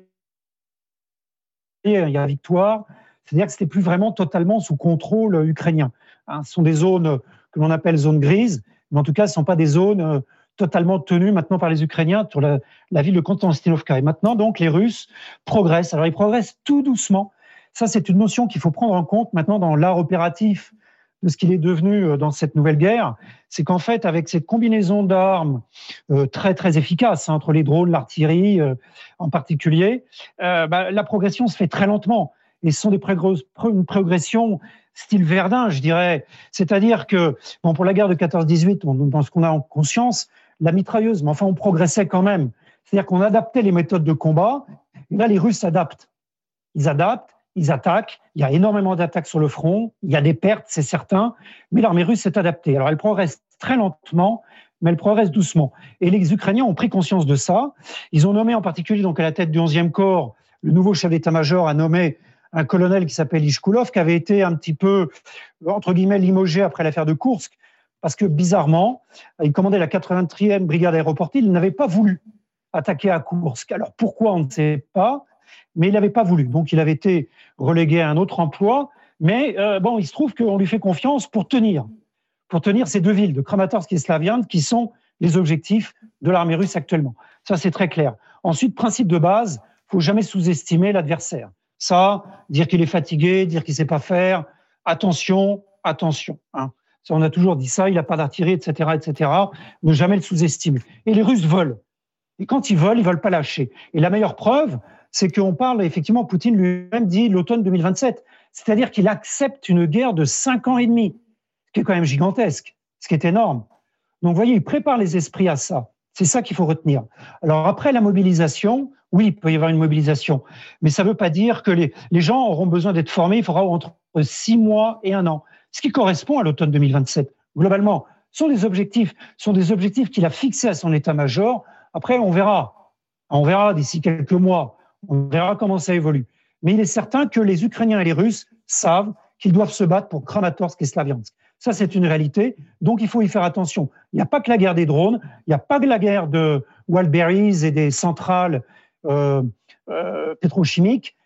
il y a victoire, c'est-à-dire que c'était plus vraiment totalement sous contrôle ukrainien. Hein, ce sont des zones que l'on appelle zones grises, mais en tout cas, ce ne sont pas des zones euh, totalement tenues maintenant par les Ukrainiens sur la, la ville de Konstantinovka. Et maintenant, donc, les Russes progressent. Alors, ils progressent tout doucement. Ça, c'est une notion qu'il faut prendre en compte maintenant dans l'art opératif de ce qu'il est devenu dans cette nouvelle guerre. C'est qu'en fait, avec cette combinaison d'armes euh, très, très efficace, hein, entre les drones, l'artillerie euh, en particulier, euh, bah, la progression se fait très lentement. Et ce sont des progr- une progression style Verdun, je dirais. C'est-à-dire que, bon, pour la guerre de quatorze dix-huit, on, dans ce qu'on a en conscience, la mitrailleuse, mais enfin, on progressait quand même. C'est-à-dire qu'on adaptait les méthodes de combat. Et là, les Russes s'adaptent. Ils adaptent. Ils attaquent, il y a énormément d'attaques sur le front, il y a des pertes, c'est certain, mais l'armée russe s'est adaptée. Alors elle progresse très lentement, mais elle progresse doucement. Et les Ukrainiens ont pris conscience de ça. Ils ont nommé en particulier donc à la tête du onzième corps, le nouveau chef d'état-major a nommé un colonel qui s'appelle Ishkulov, qui avait été un petit peu, entre guillemets, limogé après l'affaire de Koursk, parce que bizarrement, il commandait la quatre-vingt-treizième brigade aéroportée, il n'avait pas voulu attaquer à Koursk. Alors pourquoi, on ne sait pas, mais il n'avait pas voulu. Donc, il avait été relégué à un autre emploi. Mais euh, bon, il se trouve qu'on lui fait confiance pour tenir, pour tenir ces deux villes, de Kramatorsk et Slaviansk, qui sont les objectifs de l'armée russe actuellement. Ça, c'est très clair. Ensuite, principe de base, il ne faut jamais sous-estimer l'adversaire. Ça, dire qu'il est fatigué, dire qu'il ne sait pas faire, attention, attention. Hein. Ça, on a toujours dit ça, il n'a pas d'artillerie, et cetera, et cetera. Ne jamais le sous-estimer. Et les Russes veulent. Et quand ils veulent, ils ne veulent pas lâcher. Et la meilleure preuve, c'est qu'on parle, effectivement, Poutine lui-même dit l'automne deux mille vingt-sept. C'est-à-dire qu'il accepte une guerre de cinq ans et demi, ce qui est quand même gigantesque, ce qui est énorme. Donc, vous voyez, il prépare les esprits à ça. C'est ça qu'il faut retenir. Alors, après la mobilisation, oui, il peut y avoir une mobilisation, mais ça ne veut pas dire que les, les gens auront besoin d'être formés. Il faudra entre six mois et un an, ce qui correspond à l'automne deux mille vingt-sept. Globalement, ce sont des objectifs, ce sont des objectifs qu'il a fixés à son état-major. Après, on verra. On verra d'ici quelques mois. On verra comment ça évolue. Mais il est certain que les Ukrainiens et les Russes savent qu'ils doivent se battre pour Kramatorsk et Slaviansk. Ça, c'est une réalité. Donc, il faut y faire attention. Il n'y a pas que la guerre des drones. Il n'y a pas que la guerre de Wildberries et des centrales euh, euh, pétrochimiques.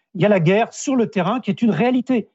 il y a la guerre sur le terrain qui est une réalité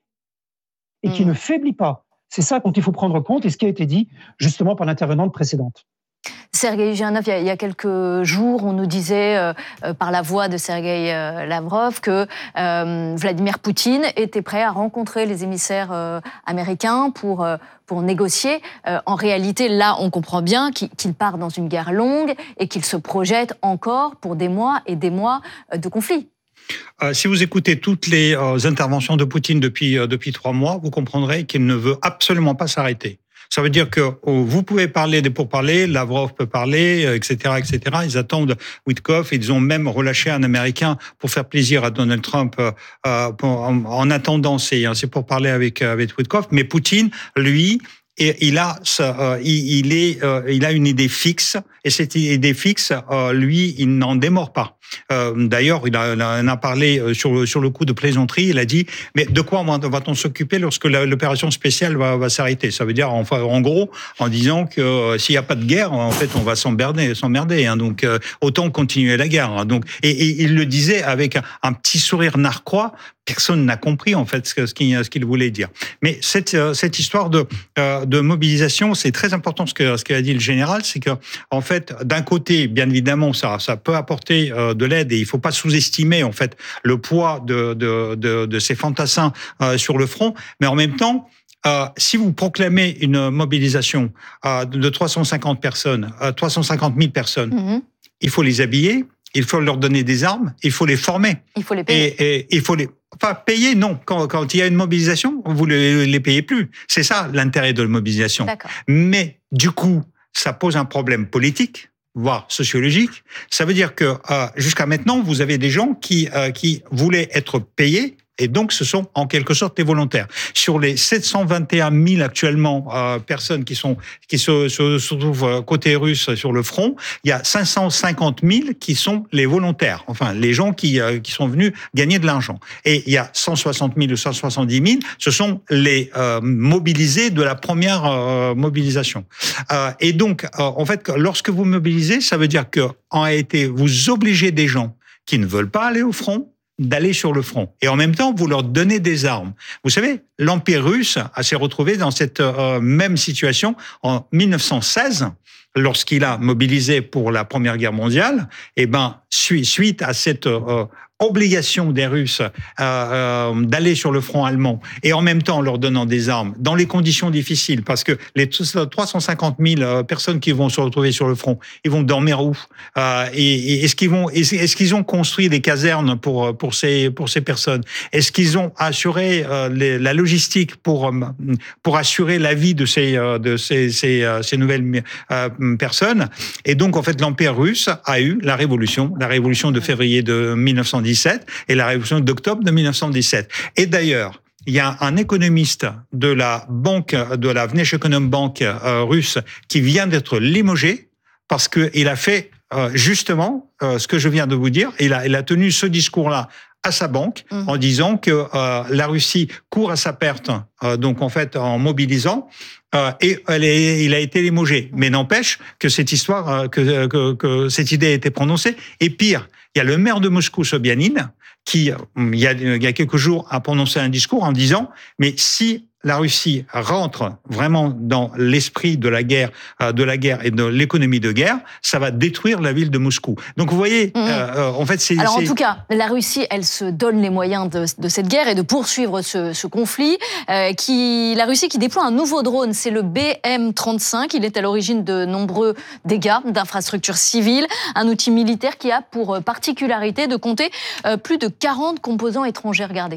et qui mmh. ne faiblit pas. C'est ça dont il faut prendre compte et ce qui a été dit justement par l'intervenante précédente. Sergueï Girnov, il y a quelques jours, on nous disait euh, euh, par la voix de Sergueï euh, Lavrov que euh, Vladimir Poutine était prêt à rencontrer les émissaires euh, américains pour, euh, pour négocier. Euh, en réalité, là, on comprend bien qu'il, qu'il part dans une guerre longue et qu'il se projette encore pour des mois et des mois de conflit. Euh, si vous écoutez toutes les euh, interventions de Poutine depuis, euh, depuis trois mois, vous comprendrez qu'il ne veut absolument pas s'arrêter. Ça veut dire que oh, vous pouvez parler des pourparlers, Lavrov peut parler, euh, et cetera, et cetera. Ils attendent Witkoff. Ils ont même relâché un Américain pour faire plaisir à Donald Trump euh, pour, en, en attendant ces, ces pourparlers avec, avec Witkoff. Mais Poutine, lui, et il a, euh, il, il est, euh, il a une idée fixe, et cette idée fixe, euh, lui, il n'en démord pas. Euh, d'ailleurs, il, il en a parlé sur le, sur le coup de plaisanterie. Il a dit, mais de quoi va-t-on s'occuper lorsque la, l'opération spéciale va, va s'arrêter? Ça veut dire, enfin, en gros, en disant que euh, s'il n'y a pas de guerre, en fait, on va s'emmerder, s'emmerder. Hein, donc, euh, autant continuer la guerre. Hein, donc, et, et il le disait avec un, un petit sourire narquois. Personne n'a compris en fait ce qu'il, ce qu'il voulait dire. Mais cette, cette histoire de, de mobilisation, c'est très important ce que ce qu'a dit le général, c'est que en fait, d'un côté, bien évidemment, ça, ça peut apporter de l'aide et il faut pas sous-estimer en fait le poids de, de, de, de ces fantassins sur le front, mais en même temps. Euh, si vous proclamez une mobilisation euh, de trois cent cinquante personnes, euh, trois cent cinquante mille personnes, mmh. il faut les habiller, il faut leur donner des armes, il faut les former. Il faut les payer. Et, et il faut les, enfin payer, non. Quand, quand il y a une mobilisation, vous les, les payez plus. C'est ça l'intérêt de la mobilisation. D'accord. Mais du coup, ça pose un problème politique, voire sociologique. Ça veut dire que euh, jusqu'à maintenant, vous avez des gens qui euh, qui voulaient être payés. Et donc, ce sont en quelque sorte des volontaires. Sur les sept cent vingt et un mille actuellement euh, personnes qui sont qui se, se, se trouvent côté russe sur le front, il y a cinq cent cinquante mille qui sont les volontaires. Enfin, les gens qui euh, qui sont venus gagner de l'argent. Et il y a cent soixante mille ou cent soixante-dix mille, ce sont les euh, mobilisés de la première euh, mobilisation. Euh, et donc, euh, en fait, lorsque vous mobilisez, ça veut dire que en réalité, vous obligez des gens qui ne veulent pas aller au front d'aller sur le front. Et en même temps, vous leur donnez des armes. Vous savez, l'Empire russe s'est retrouvé dans cette euh, même situation en mille neuf cent seize, lorsqu'il a mobilisé pour la Première Guerre mondiale. Et ben, suite à cette euh, obligation des Russes euh, euh, d'aller sur le front allemand et en même temps leur donnant des armes dans les conditions difficiles, parce que les trois cent cinquante mille personnes qui vont se retrouver sur le front, ils vont dormir où euh, et, et est-ce qu'ils vont, est-ce qu'ils ont construit des casernes pour pour ces pour ces personnes? Est-ce qu'ils ont assuré euh, les, la logistique pour pour assurer la vie de ces de ces ces, ces nouvelles euh, personnes? Et donc en fait, l'Empire russe a eu la révolution, la révolution de février de mille neuf cent dix-sept et la révolution d'octobre de mille neuf cent dix-sept. Et d'ailleurs, il y a un économiste de la banque, de la Vneshekonombank euh, russe qui vient d'être limogé parce qu'il a fait euh, justement euh, ce que je viens de vous dire. Il a, il a tenu ce discours-là à sa banque mmh. en disant que euh, la Russie court à sa perte, euh, donc en fait en mobilisant. Euh, et elle est, il a été limogé. Mais n'empêche que cette histoire, euh, que, que, que cette idée a été prononcée. Et pire, il y a le maire de Moscou, Sobyanin, qui, il y a, il y a quelques jours, a prononcé un discours en disant, mais si la Russie rentre vraiment dans l'esprit de la guerre, de la guerre et de l'économie de guerre, ça va détruire la ville de Moscou. Donc vous voyez, mmh. euh, en fait, c'est. Alors c'est... en tout cas, la Russie, elle se donne les moyens de, de cette guerre et de poursuivre ce, ce conflit. Euh, qui, la Russie qui déploie un nouveau drone, c'est le B M trente-cinq. Il est à l'origine de nombreux dégâts d'infrastructures civiles. Un outil militaire qui a pour particularité de compter euh, plus de quarante composants étrangers. Regardez.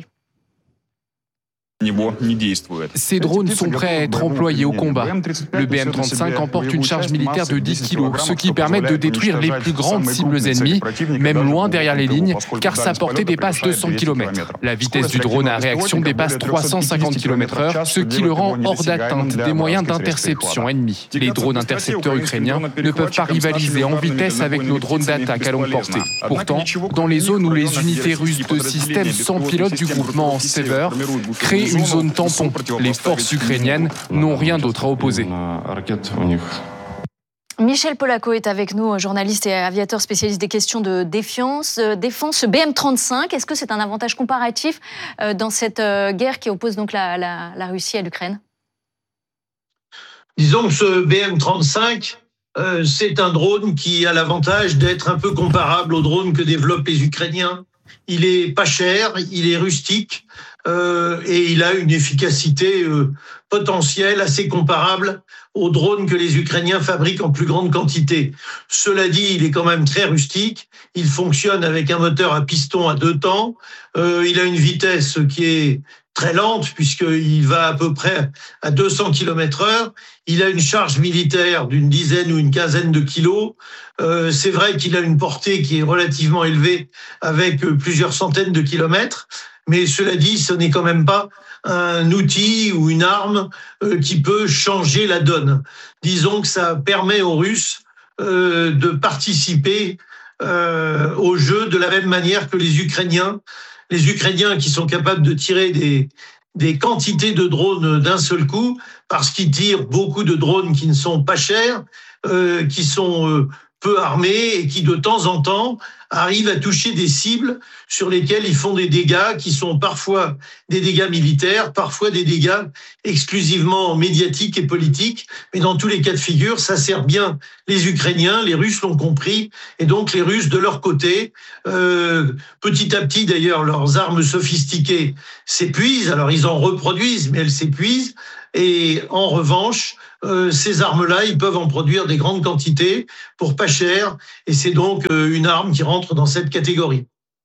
Ces drones sont prêts à être employés au combat. Le B M trente-cinq emporte une charge militaire de dix kilos, ce qui permet de détruire les plus grandes cibles ennemies, même loin derrière les lignes, car sa portée dépasse deux cents kilomètres. La vitesse du drone à réaction dépasse trois cent cinquante kilomètres heure, ce qui le rend hors d'atteinte des moyens d'interception ennemis. Les drones intercepteurs ukrainiens ne peuvent pas rivaliser en vitesse avec nos drones d'attaque à longue portée. Pourtant, dans les zones où les unités russes de systèmes sans pilote du groupement Sever créent une zone tampon, les forces ukrainiennes n'ont rien d'autre à opposer. Michel Polaco est avec nous, journaliste et aviateur spécialiste des questions de défense. Euh, défense, ce B M trente-cinq, est-ce que c'est un avantage comparatif euh, dans cette euh, guerre qui oppose donc la, la, la Russie à l'Ukraine ? Disons que ce B M trente-cinq, euh, c'est un drone qui a l'avantage d'être un peu comparable au drone que développent les Ukrainiens. Il est pas cher, il est rustique euh, et il a une efficacité euh, potentielle assez comparable aux drones que les Ukrainiens fabriquent en plus grande quantité. Cela dit, il est quand même très rustique. Il fonctionne avec un moteur à piston à deux temps. Euh, il a une vitesse qui est très lente puisqu'il va à peu près à deux cents kilomètres heure. Il a une charge militaire d'une dizaine ou une quinzaine de kilos. Euh, c'est vrai qu'il a une portée qui est relativement élevée avec plusieurs centaines de kilomètres. Mais cela dit, ce n'est quand même pas un outil ou une arme euh, qui peut changer la donne. Disons que ça permet aux Russes euh, de participer euh, au jeu de la même manière que les Ukrainiens. Les Ukrainiens qui sont capables de tirer des, des quantités de drones d'un seul coup, parce qu'ils tirent beaucoup de drones qui ne sont pas chers, euh, qui sont euh, peu armés et qui de temps en temps arrivent à toucher des cibles sur lesquelles ils font des dégâts qui sont parfois des dégâts militaires, parfois des dégâts exclusivement médiatiques et politiques. Mais dans tous les cas de figure, ça sert bien les Ukrainiens, les Russes l'ont compris, et donc les Russes de leur côté, euh, petit à petit d'ailleurs, leurs armes sophistiquées s'épuisent. Alors ils en reproduisent, mais elles s'épuisent. Et en revanche, euh, ces armes-là, ils peuvent en produire des grandes quantités pour pas cher. Et c'est donc euh, une arme qui rentre dans cette catégorie.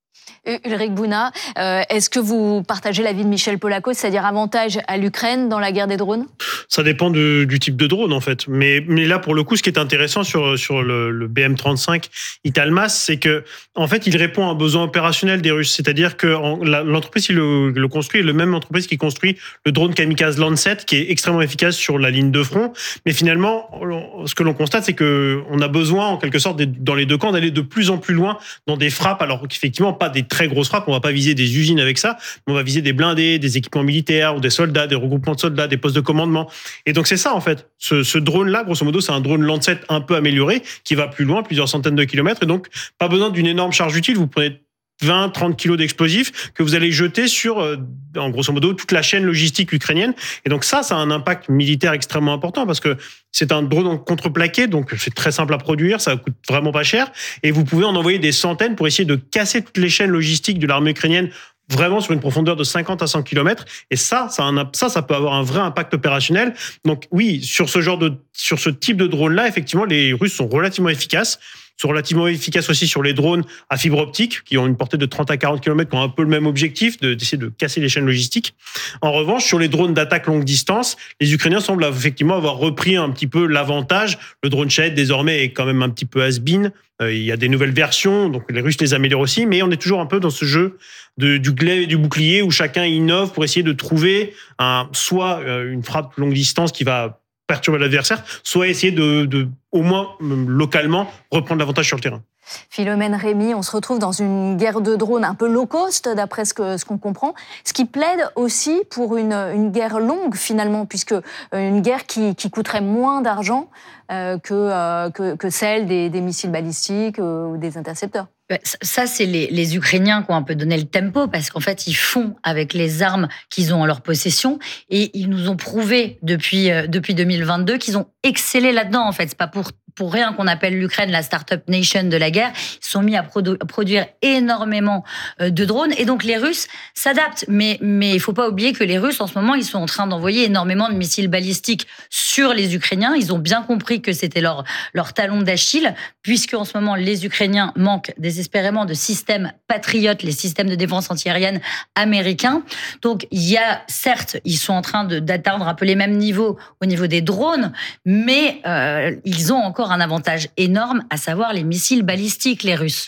Ulrich Bouna, euh, est-ce que vous partagez l'avis de Michel Polaco, c'est-à-dire avantage à l'Ukraine dans la guerre des drones ? Ça dépend de, du type de drone en fait. Mais, mais là, pour le coup, ce qui est intéressant sur, sur le, le B M trente-cinq Italmas, c'est que en fait, il répond à un besoin opérationnel des Russes. C'est-à-dire que en, la, l'entreprise qui le, le construit est la même entreprise qui construit le drone kamikaze Lancet, qui est extrêmement efficace sur la ligne de front. Mais finalement, ce que l'on constate, c'est que on a besoin, en quelque sorte, dans les deux camps, d'aller de plus en plus loin dans des frappes. Alors qu'effectivement, pas des très grosses frappes, on va pas viser des usines avec ça, mais on va viser des blindés, des équipements militaires, ou des soldats, des regroupements de soldats, des postes de commandement. Et donc c'est ça en fait. Ce, ce drone-là, grosso modo, c'est un drone Lancet un peu amélioré qui va plus loin, plusieurs centaines de kilomètres, et donc pas besoin d'une énorme charge utile. Vous prenez vingt, trente kilos d'explosifs que vous allez jeter sur, euh, en grosso modo, toute la chaîne logistique ukrainienne. Et donc ça, ça a un impact militaire extrêmement important parce que c'est un drone contreplaqué, donc c'est très simple à produire, ça coûte vraiment pas cher, et vous pouvez en envoyer des centaines pour essayer de casser toutes les chaînes logistiques de l'armée ukrainienne vraiment sur une profondeur de cinquante à cent kilomètres. Et ça, ça, un, ça, ça peut avoir un vrai impact opérationnel. Donc oui, sur ce genre de, sur ce type de drone-là, effectivement, les Russes sont relativement efficaces. Sont relativement efficaces aussi sur les drones à fibre optique, qui ont une portée de trente à quarante kilomètres, qui ont un peu le même objectif, de, d'essayer de casser les chaînes logistiques. En revanche, sur les drones d'attaque longue distance, les Ukrainiens semblent effectivement avoir repris un petit peu l'avantage. Le drone Shahed, désormais, est quand même un petit peu has-been. Euh, il y a des nouvelles versions, donc les Russes les améliorent aussi, mais on est toujours un peu dans ce jeu de, du glaive et du bouclier, où chacun innove pour essayer de trouver un, soit une frappe longue distance qui va perturber l'adversaire, soit essayer de, de, au moins localement, reprendre l'avantage sur le terrain. Philomène Rémy, on se retrouve dans une guerre de drones un peu low cost, d'après ce, que, ce qu'on comprend, ce qui plaide aussi pour une, une guerre longue, finalement, puisque une guerre qui, qui coûterait moins d'argent euh, que, euh, que, que celle des, des missiles balistiques euh, ou des intercepteurs. Ça, c'est les, les Ukrainiens qui ont un peu donné le tempo, parce qu'en fait, ils font avec les armes qu'ils ont en leur possession, et ils nous ont prouvé depuis, euh, depuis deux mille vingt-deux qu'ils ont excellé là-dedans, en fait. C'est pas pour pour rien qu'on appelle l'Ukraine la start-up nation de la guerre. Ils sont mis à produ- produire énormément de drones, et donc les Russes s'adaptent. Mais mais il faut pas oublier que les Russes, en ce moment, ils sont en train d'envoyer énormément de missiles balistiques sur les Ukrainiens. Ils ont bien compris que c'était leur leur talon d'Achille, puisque en ce moment, les Ukrainiens manquent désespérément de systèmes Patriot, les systèmes de défense antiaérienne américains. Donc il y a, certes, ils sont en train de, d'atteindre un peu les mêmes niveaux au niveau des drones, mais euh, ils ont encore un avantage énorme, à savoir les missiles balistiques, les Russes.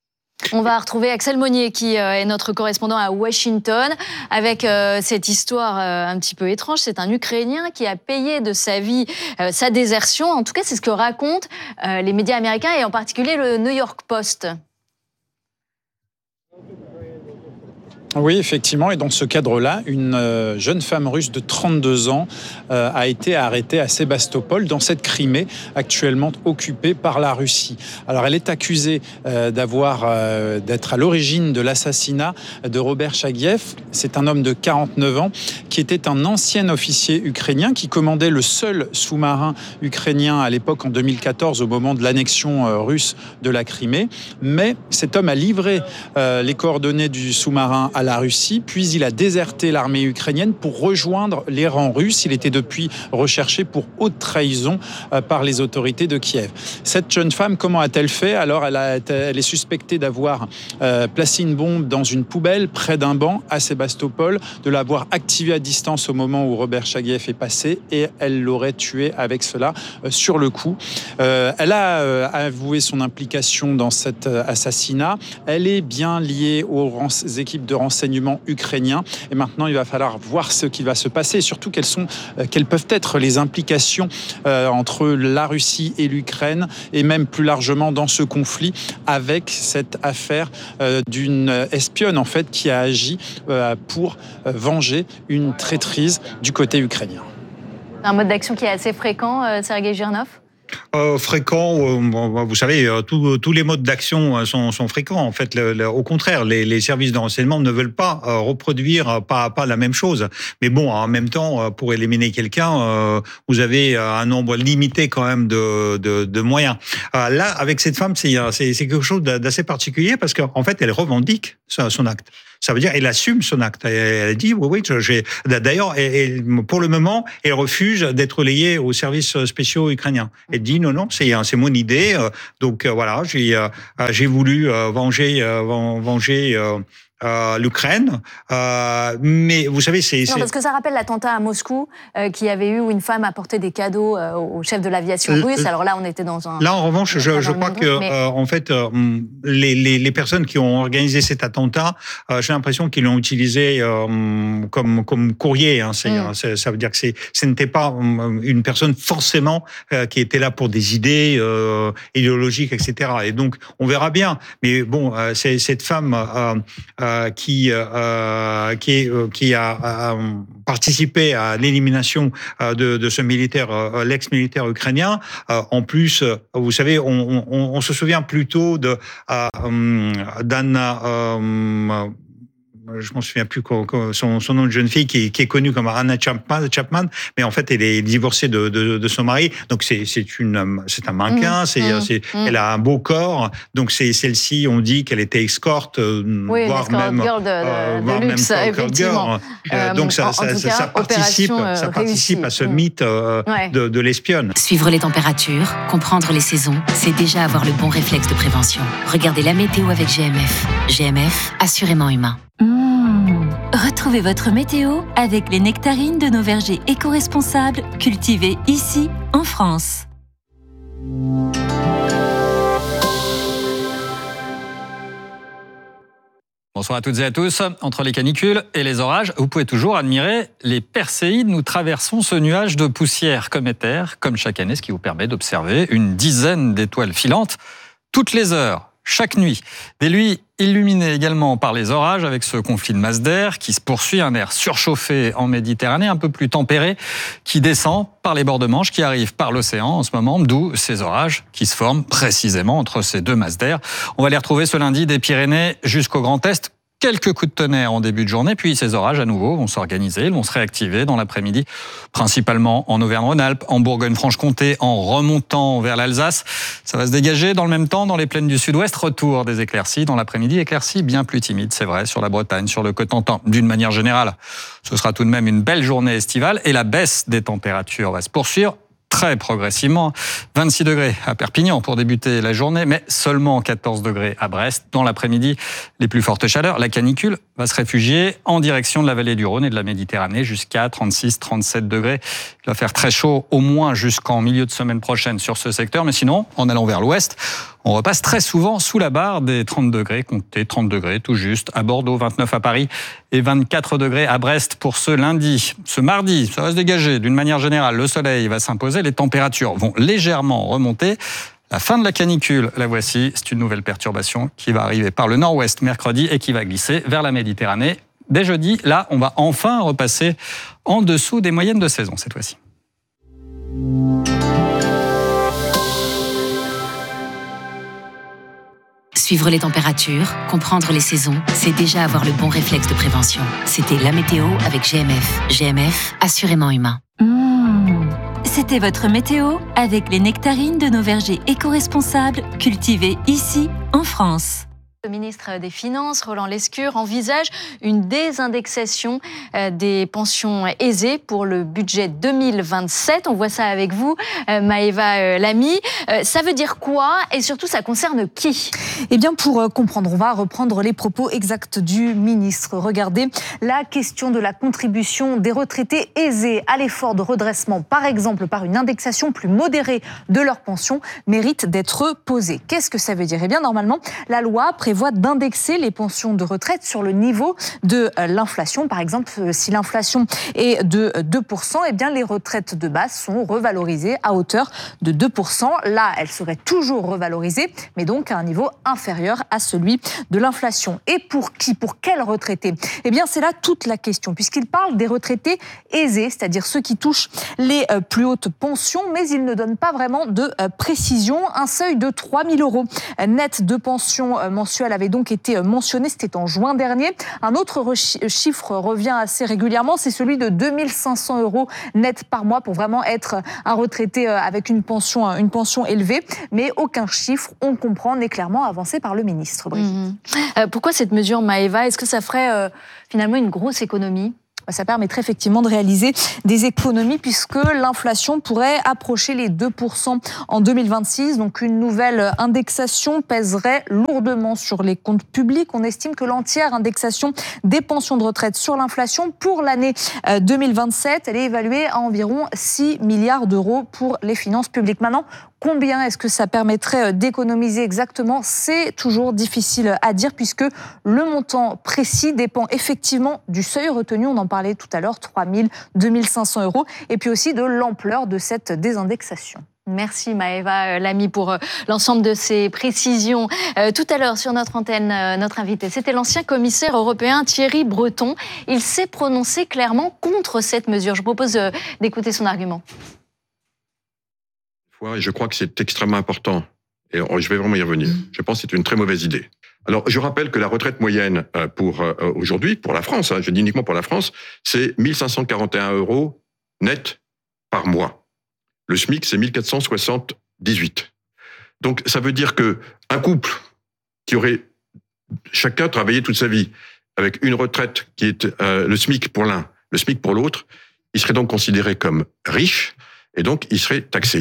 On va retrouver Axel Monnier, qui est notre correspondant à Washington, avec euh, cette histoire euh, un petit peu étrange. C'est un Ukrainien qui a payé de sa vie euh, sa désertion. En tout cas, c'est ce que racontent euh, les médias américains, et en particulier le New York Post. Oui, effectivement. Et dans ce cadre-là, une euh, jeune femme russe de trente-deux ans euh, a été arrêtée à Sébastopol, dans cette Crimée actuellement occupée par la Russie. Alors, elle est accusée euh, d'avoir, euh, d'être à l'origine de l'assassinat de Robert Chagiev. C'est un homme de quarante-neuf ans qui était un ancien officier ukrainien qui commandait le seul sous-marin ukrainien à l'époque en deux mille quatorze, au moment de l'annexion euh, russe de la Crimée. Mais cet homme a livré euh, les coordonnées du sous-marin à la Russie, puis il a déserté l'armée ukrainienne pour rejoindre les rangs russes. Il était depuis recherché pour haute trahison par les autorités de Kiev. Cette jeune femme, comment a-t-elle fait? Alors, elle, a, elle est suspectée d'avoir euh, placé une bombe dans une poubelle près d'un banc à Sébastopol, de l'avoir activée à distance au moment où Robert Chagiev est passé, et elle l'aurait tué avec cela euh, sur le coup. Euh, elle a euh, avoué son implication dans cet euh, assassinat. Elle est bien liée aux équipes de renseignement ukrainiens. Et maintenant, il va falloir voir ce qui va se passer, et surtout quelles sont, euh, quelles peuvent être les implications euh, entre la Russie et l'Ukraine, et même plus largement dans ce conflit, avec cette affaire euh, d'une espionne en fait qui a agi euh, pour euh, venger une traîtrise du côté ukrainien. Un mode d'action qui est assez fréquent, euh, Sergei Girnov? Euh, fréquent, euh, vous savez, euh, tous, tous les modes d'action sont, sont fréquents. En fait, le, le, au contraire, les, les services de renseignement ne veulent pas euh, reproduire euh, pas, pas la même chose. Mais bon, en même temps, euh, pour éliminer quelqu'un, euh, vous avez un nombre limité quand même de, de, de moyens. Euh, là, avec cette femme, c'est, c'est, c'est quelque chose d'assez particulier parce qu'en fait, elle revendique son acte. Ça veut dire elle assume son acte. Elle dit oui, oui. J'ai... D'ailleurs, elle, pour le moment, elle refuse d'être liée aux services spéciaux ukrainiens. Elle dit non, non, c'est c'est mon idée. Donc voilà, j'ai j'ai voulu venger venger. Euh, l'Ukraine, euh, mais vous savez, c'est... Non, c'est... parce que ça rappelle l'attentat à Moscou, euh, qui avait eu où une femme apportait des cadeaux euh, au chef de l'aviation euh, russe. Alors là, on était dans un... Là, en revanche, je, je crois que, mais... euh, en fait, euh, les, les, les personnes qui ont organisé cet attentat, euh, j'ai l'impression qu'ils l'ont utilisé euh, comme, comme courrier. Hein, c'est, mm. c'est, ça veut dire que c'est, ce n'était pas une personne forcément euh, qui était là pour des idées euh, idéologiques, et cetera. Et donc, on verra bien. Mais bon, euh, c'est cette femme... Euh, euh, qui euh, qui, est, euh, qui a, a participé à l'élimination euh, de, de ce militaire, euh, l'ex-militaire ukrainien. Euh, en plus, euh, vous savez, on, on, on se souvient plutôt de euh, d'Anna. Euh, je m'en souviens plus son, son nom de jeune fille qui, qui est connue comme Anna Chapman, Chapman, mais en fait elle est divorcée de, de, de son mari, donc c'est, c'est une, c'est un mannequin, mmh, c'est, mmh, c'est, mmh. elle a un beau corps, donc c'est celle-ci, on dit qu'elle était escorte, oui, voire même, girl de, euh, de voire luxe, même effectivement. Euh, donc ça, ça, ça, ça participe, ça participe à ce mmh. mythe euh, ouais. de, de l'espionne. Suivre les températures, comprendre les saisons, c'est déjà avoir le bon réflexe de prévention. Regardez la météo avec G M F. G M F, assurément humain. Mmh. Retrouvez votre météo avec les nectarines de nos vergers éco-responsables cultivés ici, en France. Bonsoir à toutes et à tous. Entre les canicules et les orages, vous pouvez toujours admirer les Perséides. Nous traversons ce nuage de poussière cométaire, comme chaque année, ce qui vous permet d'observer une dizaine d'étoiles filantes toutes les heures. Chaque nuit, des nuits illuminées également par les orages avec ce conflit de masse d'air qui se poursuit, un air surchauffé en Méditerranée, un peu plus tempéré, qui descend par les bords de Manche, qui arrive par l'océan en ce moment, d'où ces orages qui se forment précisément entre ces deux masses d'air. On va les retrouver ce lundi des Pyrénées jusqu'au Grand Est. Quelques coups de tonnerre en début de journée, puis ces orages à nouveau vont s'organiser, ils vont se réactiver dans l'après-midi, principalement en Auvergne-Rhône-Alpes, en Bourgogne-Franche-Comté, en remontant vers l'Alsace. Ça va se dégager dans le même temps dans les plaines du sud-ouest, retour des éclaircies dans l'après-midi, éclaircies bien plus timides, c'est vrai, sur la Bretagne, sur le Cotentin. D'une manière générale, ce sera tout de même une belle journée estivale et la baisse des températures va se poursuivre très progressivement. vingt-six degrés à Perpignan pour débuter la journée, mais seulement quatorze degrés à Brest. Dans l'après-midi, les plus fortes chaleurs. La canicule va se réfugier en direction de la vallée du Rhône et de la Méditerranée jusqu'à trente-six trente-sept degrés. Il va faire très chaud au moins jusqu'en milieu de semaine prochaine sur ce secteur, mais sinon, en allant vers l'ouest, on repasse très souvent sous la barre des trente degrés, comptez trente degrés tout juste à Bordeaux, vingt-neuf à Paris et vingt-quatre degrés à Brest pour ce lundi. Ce mardi, ça va se dégager d'une manière générale, le soleil va s'imposer, les températures vont légèrement remonter. La fin de la canicule, la voici. C'est une nouvelle perturbation qui va arriver par le nord-ouest mercredi et qui va glisser vers la Méditerranée. Dès jeudi, là, on va enfin repasser en dessous des moyennes de saison cette fois-ci. Suivre les températures, comprendre les saisons, c'est déjà avoir le bon réflexe de prévention. C'était la météo avec G M F. G M F, assurément humain. Mmh. C'était votre météo avec les nectarines de nos vergers éco-responsables cultivés ici en France. Le ministre des Finances, Roland Lescure, envisage une désindexation des pensions aisées pour le budget deux mille vingt-sept. On voit ça avec vous, Maëva Lamy. Ça veut dire quoi et surtout, ça concerne qui ? Eh bien, pour comprendre, on va reprendre les propos exacts du ministre. Regardez, la question de la contribution des retraités aisés à l'effort de redressement, par exemple par une indexation plus modérée de leurs pensions, mérite d'être posée. Qu'est-ce que ça veut dire ? Eh bien, normalement, la loi prévoit d'indexer les pensions de retraite sur le niveau de l'inflation. Par exemple, si l'inflation est de deux pour cent, eh bien, les retraites de base sont revalorisées à hauteur de deux pour cent. Là, elles seraient toujours revalorisées, mais donc à un niveau inférieur à celui de l'inflation. Et pour qui ? Pour quels retraités ? Eh bien, c'est là toute la question, puisqu'il parle des retraités aisés, c'est-à-dire ceux qui touchent les plus hautes pensions, mais il ne donne pas vraiment de précision. Un seuil de trois mille euros net de pension mensuelle avait donc été mentionné, c'était en juin dernier. Un autre chiffre revient assez régulièrement, c'est celui de deux mille cinq cents euros net par mois pour vraiment être un retraité avec une pension, une pension élevée. Mais aucun chiffre, on comprend, n'est clairement avancé par le ministre. Mmh. Euh, pourquoi cette mesure, Maëva ? Est-ce que ça ferait euh, finalement une grosse économie ? Ça permettrait effectivement de réaliser des économies puisque l'inflation pourrait approcher les deux pour cent en deux mille vingt-six. Donc une nouvelle indexation pèserait lourdement sur les comptes publics. On estime que l'entière indexation des pensions de retraite sur l'inflation pour l'année deux mille vingt-sept, elle est évaluée à environ six milliards d'euros pour les finances publiques. Maintenant, combien est-ce que ça permettrait d'économiser exactement ? C'est toujours difficile à dire puisque le montant précis dépend effectivement du seuil retenu. On en parlait tout à l'heure, trois mille, deux mille cinq cents euros, et puis aussi de l'ampleur de cette désindexation. Merci Maëva Lamy pour l'ensemble de ces précisions. Euh, tout à l'heure sur notre antenne, euh, notre invité, c'était l'ancien commissaire européen Thierry Breton. Il s'est prononcé clairement contre cette mesure. Je vous propose euh, d'écouter son argument. Et je crois que c'est extrêmement important. Et je vais vraiment y revenir. Je pense que c'est une très mauvaise idée. Alors, je rappelle que la retraite moyenne pour euh, aujourd'hui, pour la France, hein, je dis uniquement pour la France, c'est mille cinq cent quarante et un euros net par mois. Le SMIC, c'est mille quatre cent soixante-dix-huit. Donc, ça veut dire que un couple qui aurait chacun travaillé toute sa vie avec une retraite qui est euh, le SMIC pour l'un, le SMIC pour l'autre, il serait donc considéré comme riche et donc il serait taxé.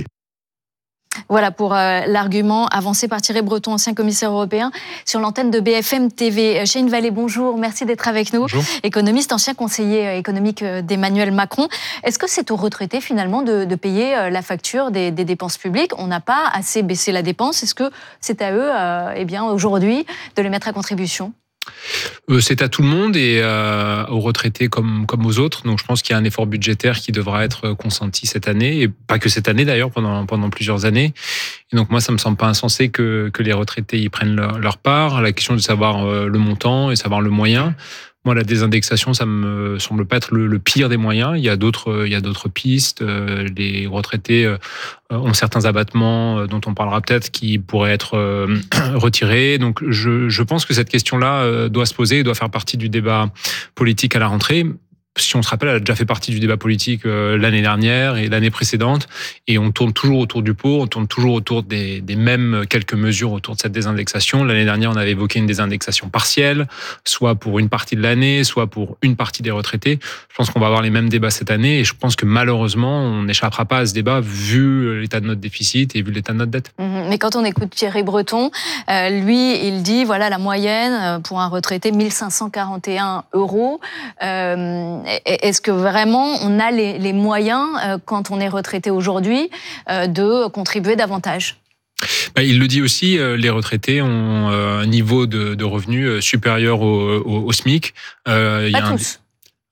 Voilà pour euh, l'argument avancé par Thierry Breton, ancien commissaire européen, sur l'antenne de B F M T V. Chahine Vallée, bonjour, merci d'être avec nous. Bonjour. Économiste, ancien conseiller économique d'Emmanuel Macron. Est-ce que c'est aux retraités finalement de, de payer la facture des, des dépenses publiques ? On n'a pas assez baissé la dépense. Est-ce que c'est à eux, euh, eh bien, aujourd'hui, de les mettre à contribution ? Euh, c'est à tout le monde et euh, aux retraités comme, comme aux autres. Donc je pense qu'il y a un effort budgétaire qui devra être consenti cette année, et pas que cette année d'ailleurs, pendant, pendant plusieurs années. Et donc moi, ça me semble pas insensé que, que les retraités y prennent leur, leur part. La question de savoir euh, le montant et savoir le moyen. Moi, la désindexation, ça me semble pas être le, le pire des moyens. Il y a d'autres, il y a d'autres pistes. Euh, les retraités euh, ont certains abattements euh, dont on parlera peut-être qui pourraient être euh, retirés. Donc, je, je pense que cette question-là euh, doit se poser, doit faire partie du débat politique à la rentrée. Si on se rappelle, elle a déjà fait partie du débat politique euh, l'année dernière et l'année précédente, et on tourne toujours autour du pot, on tourne toujours autour des, des mêmes quelques mesures autour de cette désindexation. L'année dernière, on avait évoqué une désindexation partielle, soit pour une partie de l'année, soit pour une partie des retraités. Je pense qu'on va avoir les mêmes débats cette année, et je pense que malheureusement, on n'échappera pas à ce débat vu l'état de notre déficit et vu l'état de notre dette. Mmh, mais quand on écoute Thierry Breton, euh, lui, il dit, voilà, la moyenne pour un retraité, mille cinq cent quarante et un euros. Euh, Est-ce que vraiment on a les, les moyens, euh, quand on est retraité aujourd'hui, euh, de contribuer davantage ? Bah, il le dit aussi, euh, les retraités ont euh, un niveau de, de revenus supérieur au, au, au SMIC. Euh, Pas tous.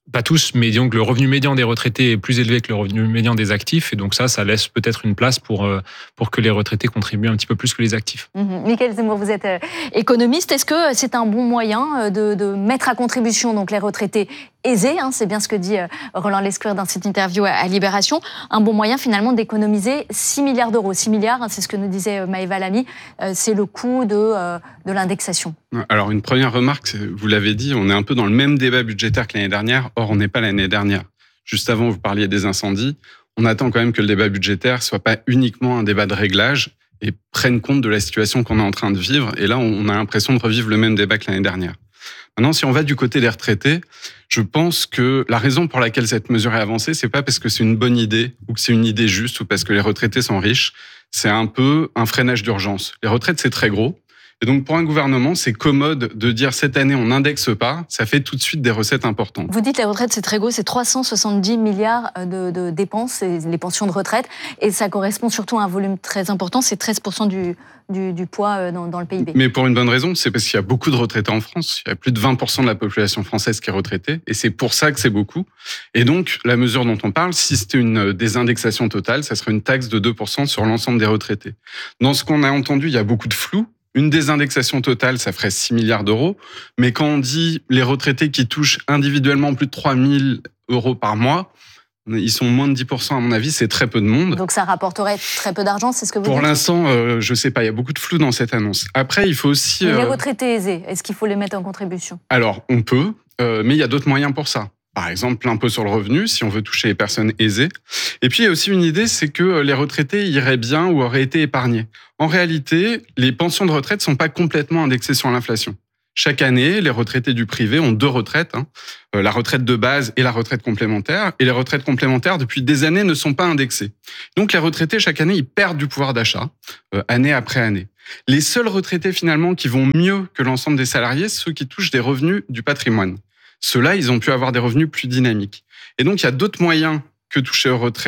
Pas tous, mais disons que le revenu médian des retraités est plus élevé que le revenu médian des actifs. Et donc ça, ça laisse peut-être une place pour, pour que les retraités contribuent un petit peu plus que les actifs. Mmh. Mickaël Zemmour, vous êtes économiste. Est-ce que c'est un bon moyen de, de mettre à contribution donc, les retraités aisés, hein, c'est bien ce que dit Roland Lescure dans cette interview à Libération, un bon moyen finalement d'économiser six milliards d'euros. six milliards, hein, c'est ce que nous disait Maëva Lamy, euh, c'est le coût de, euh, de l'indexation. Alors une première remarque, vous l'avez dit, on est un peu dans le même débat budgétaire que l'année dernière, or on n'est pas l'année dernière. Juste avant, vous parliez des incendies, on attend quand même que le débat budgétaire soit pas uniquement un débat de réglage et prenne compte de la situation qu'on est en train de vivre, et là on a l'impression de revivre le même débat que l'année dernière. Maintenant, si on va du côté des retraités, je pense que la raison pour laquelle cette mesure est avancée, c'est pas parce que c'est une bonne idée ou que c'est une idée juste ou parce que les retraités sont riches. C'est un peu un freinage d'urgence. Les retraites, c'est très gros. Et donc, pour un gouvernement, c'est commode de dire cette année, on n'indexe pas. Ça fait tout de suite des recettes importantes. Vous dites les retraites, c'est très gros. C'est trois cent soixante-dix milliards de, de dépenses, les pensions de retraite. Et ça correspond surtout à un volume très important. C'est treize pour cent du, du, du poids dans, dans le P I B. Mais pour une bonne raison, c'est parce qu'il y a beaucoup de retraités en France. Il y a plus de vingt pour cent de la population française qui est retraitée. Et c'est pour ça que c'est beaucoup. Et donc, la mesure dont on parle, si c'était une désindexation totale, ça serait une taxe de deux pour cent sur l'ensemble des retraités. Dans ce qu'on a entendu, il y a beaucoup de flou. Une désindexation totale, ça ferait six milliards d'euros. Mais quand on dit les retraités qui touchent individuellement plus de trois mille euros par mois, ils sont moins de dix pour cent à mon avis, c'est très peu de monde. Donc ça rapporterait très peu d'argent, c'est ce que vous Pour dites ? Pour l'instant, euh, je sais pas, il y a beaucoup de flou dans cette annonce. Après, il faut aussi... Mais les euh... retraités aisés, est-ce qu'il faut les mettre en contribution ? Alors, on peut, euh, mais il y a d'autres moyens pour ça. Par exemple, l'impôt sur le revenu, si on veut toucher les personnes aisées. Et puis, il y a aussi une idée, c'est que les retraités iraient bien ou auraient été épargnés. En réalité, les pensions de retraite ne sont pas complètement indexées sur l'inflation. Chaque année, les retraités du privé ont deux retraites, hein, la retraite de base et la retraite complémentaire. Et les retraites complémentaires, depuis des années, ne sont pas indexées. Donc, les retraités, chaque année, ils perdent du pouvoir d'achat, euh, année après année. Les seuls retraités, finalement, qui vont mieux que l'ensemble des salariés, ceux qui touchent des revenus du patrimoine. Ceux-là, ils ont pu avoir des revenus plus dynamiques. Et donc, il y a d'autres moyens que toucher aux retraites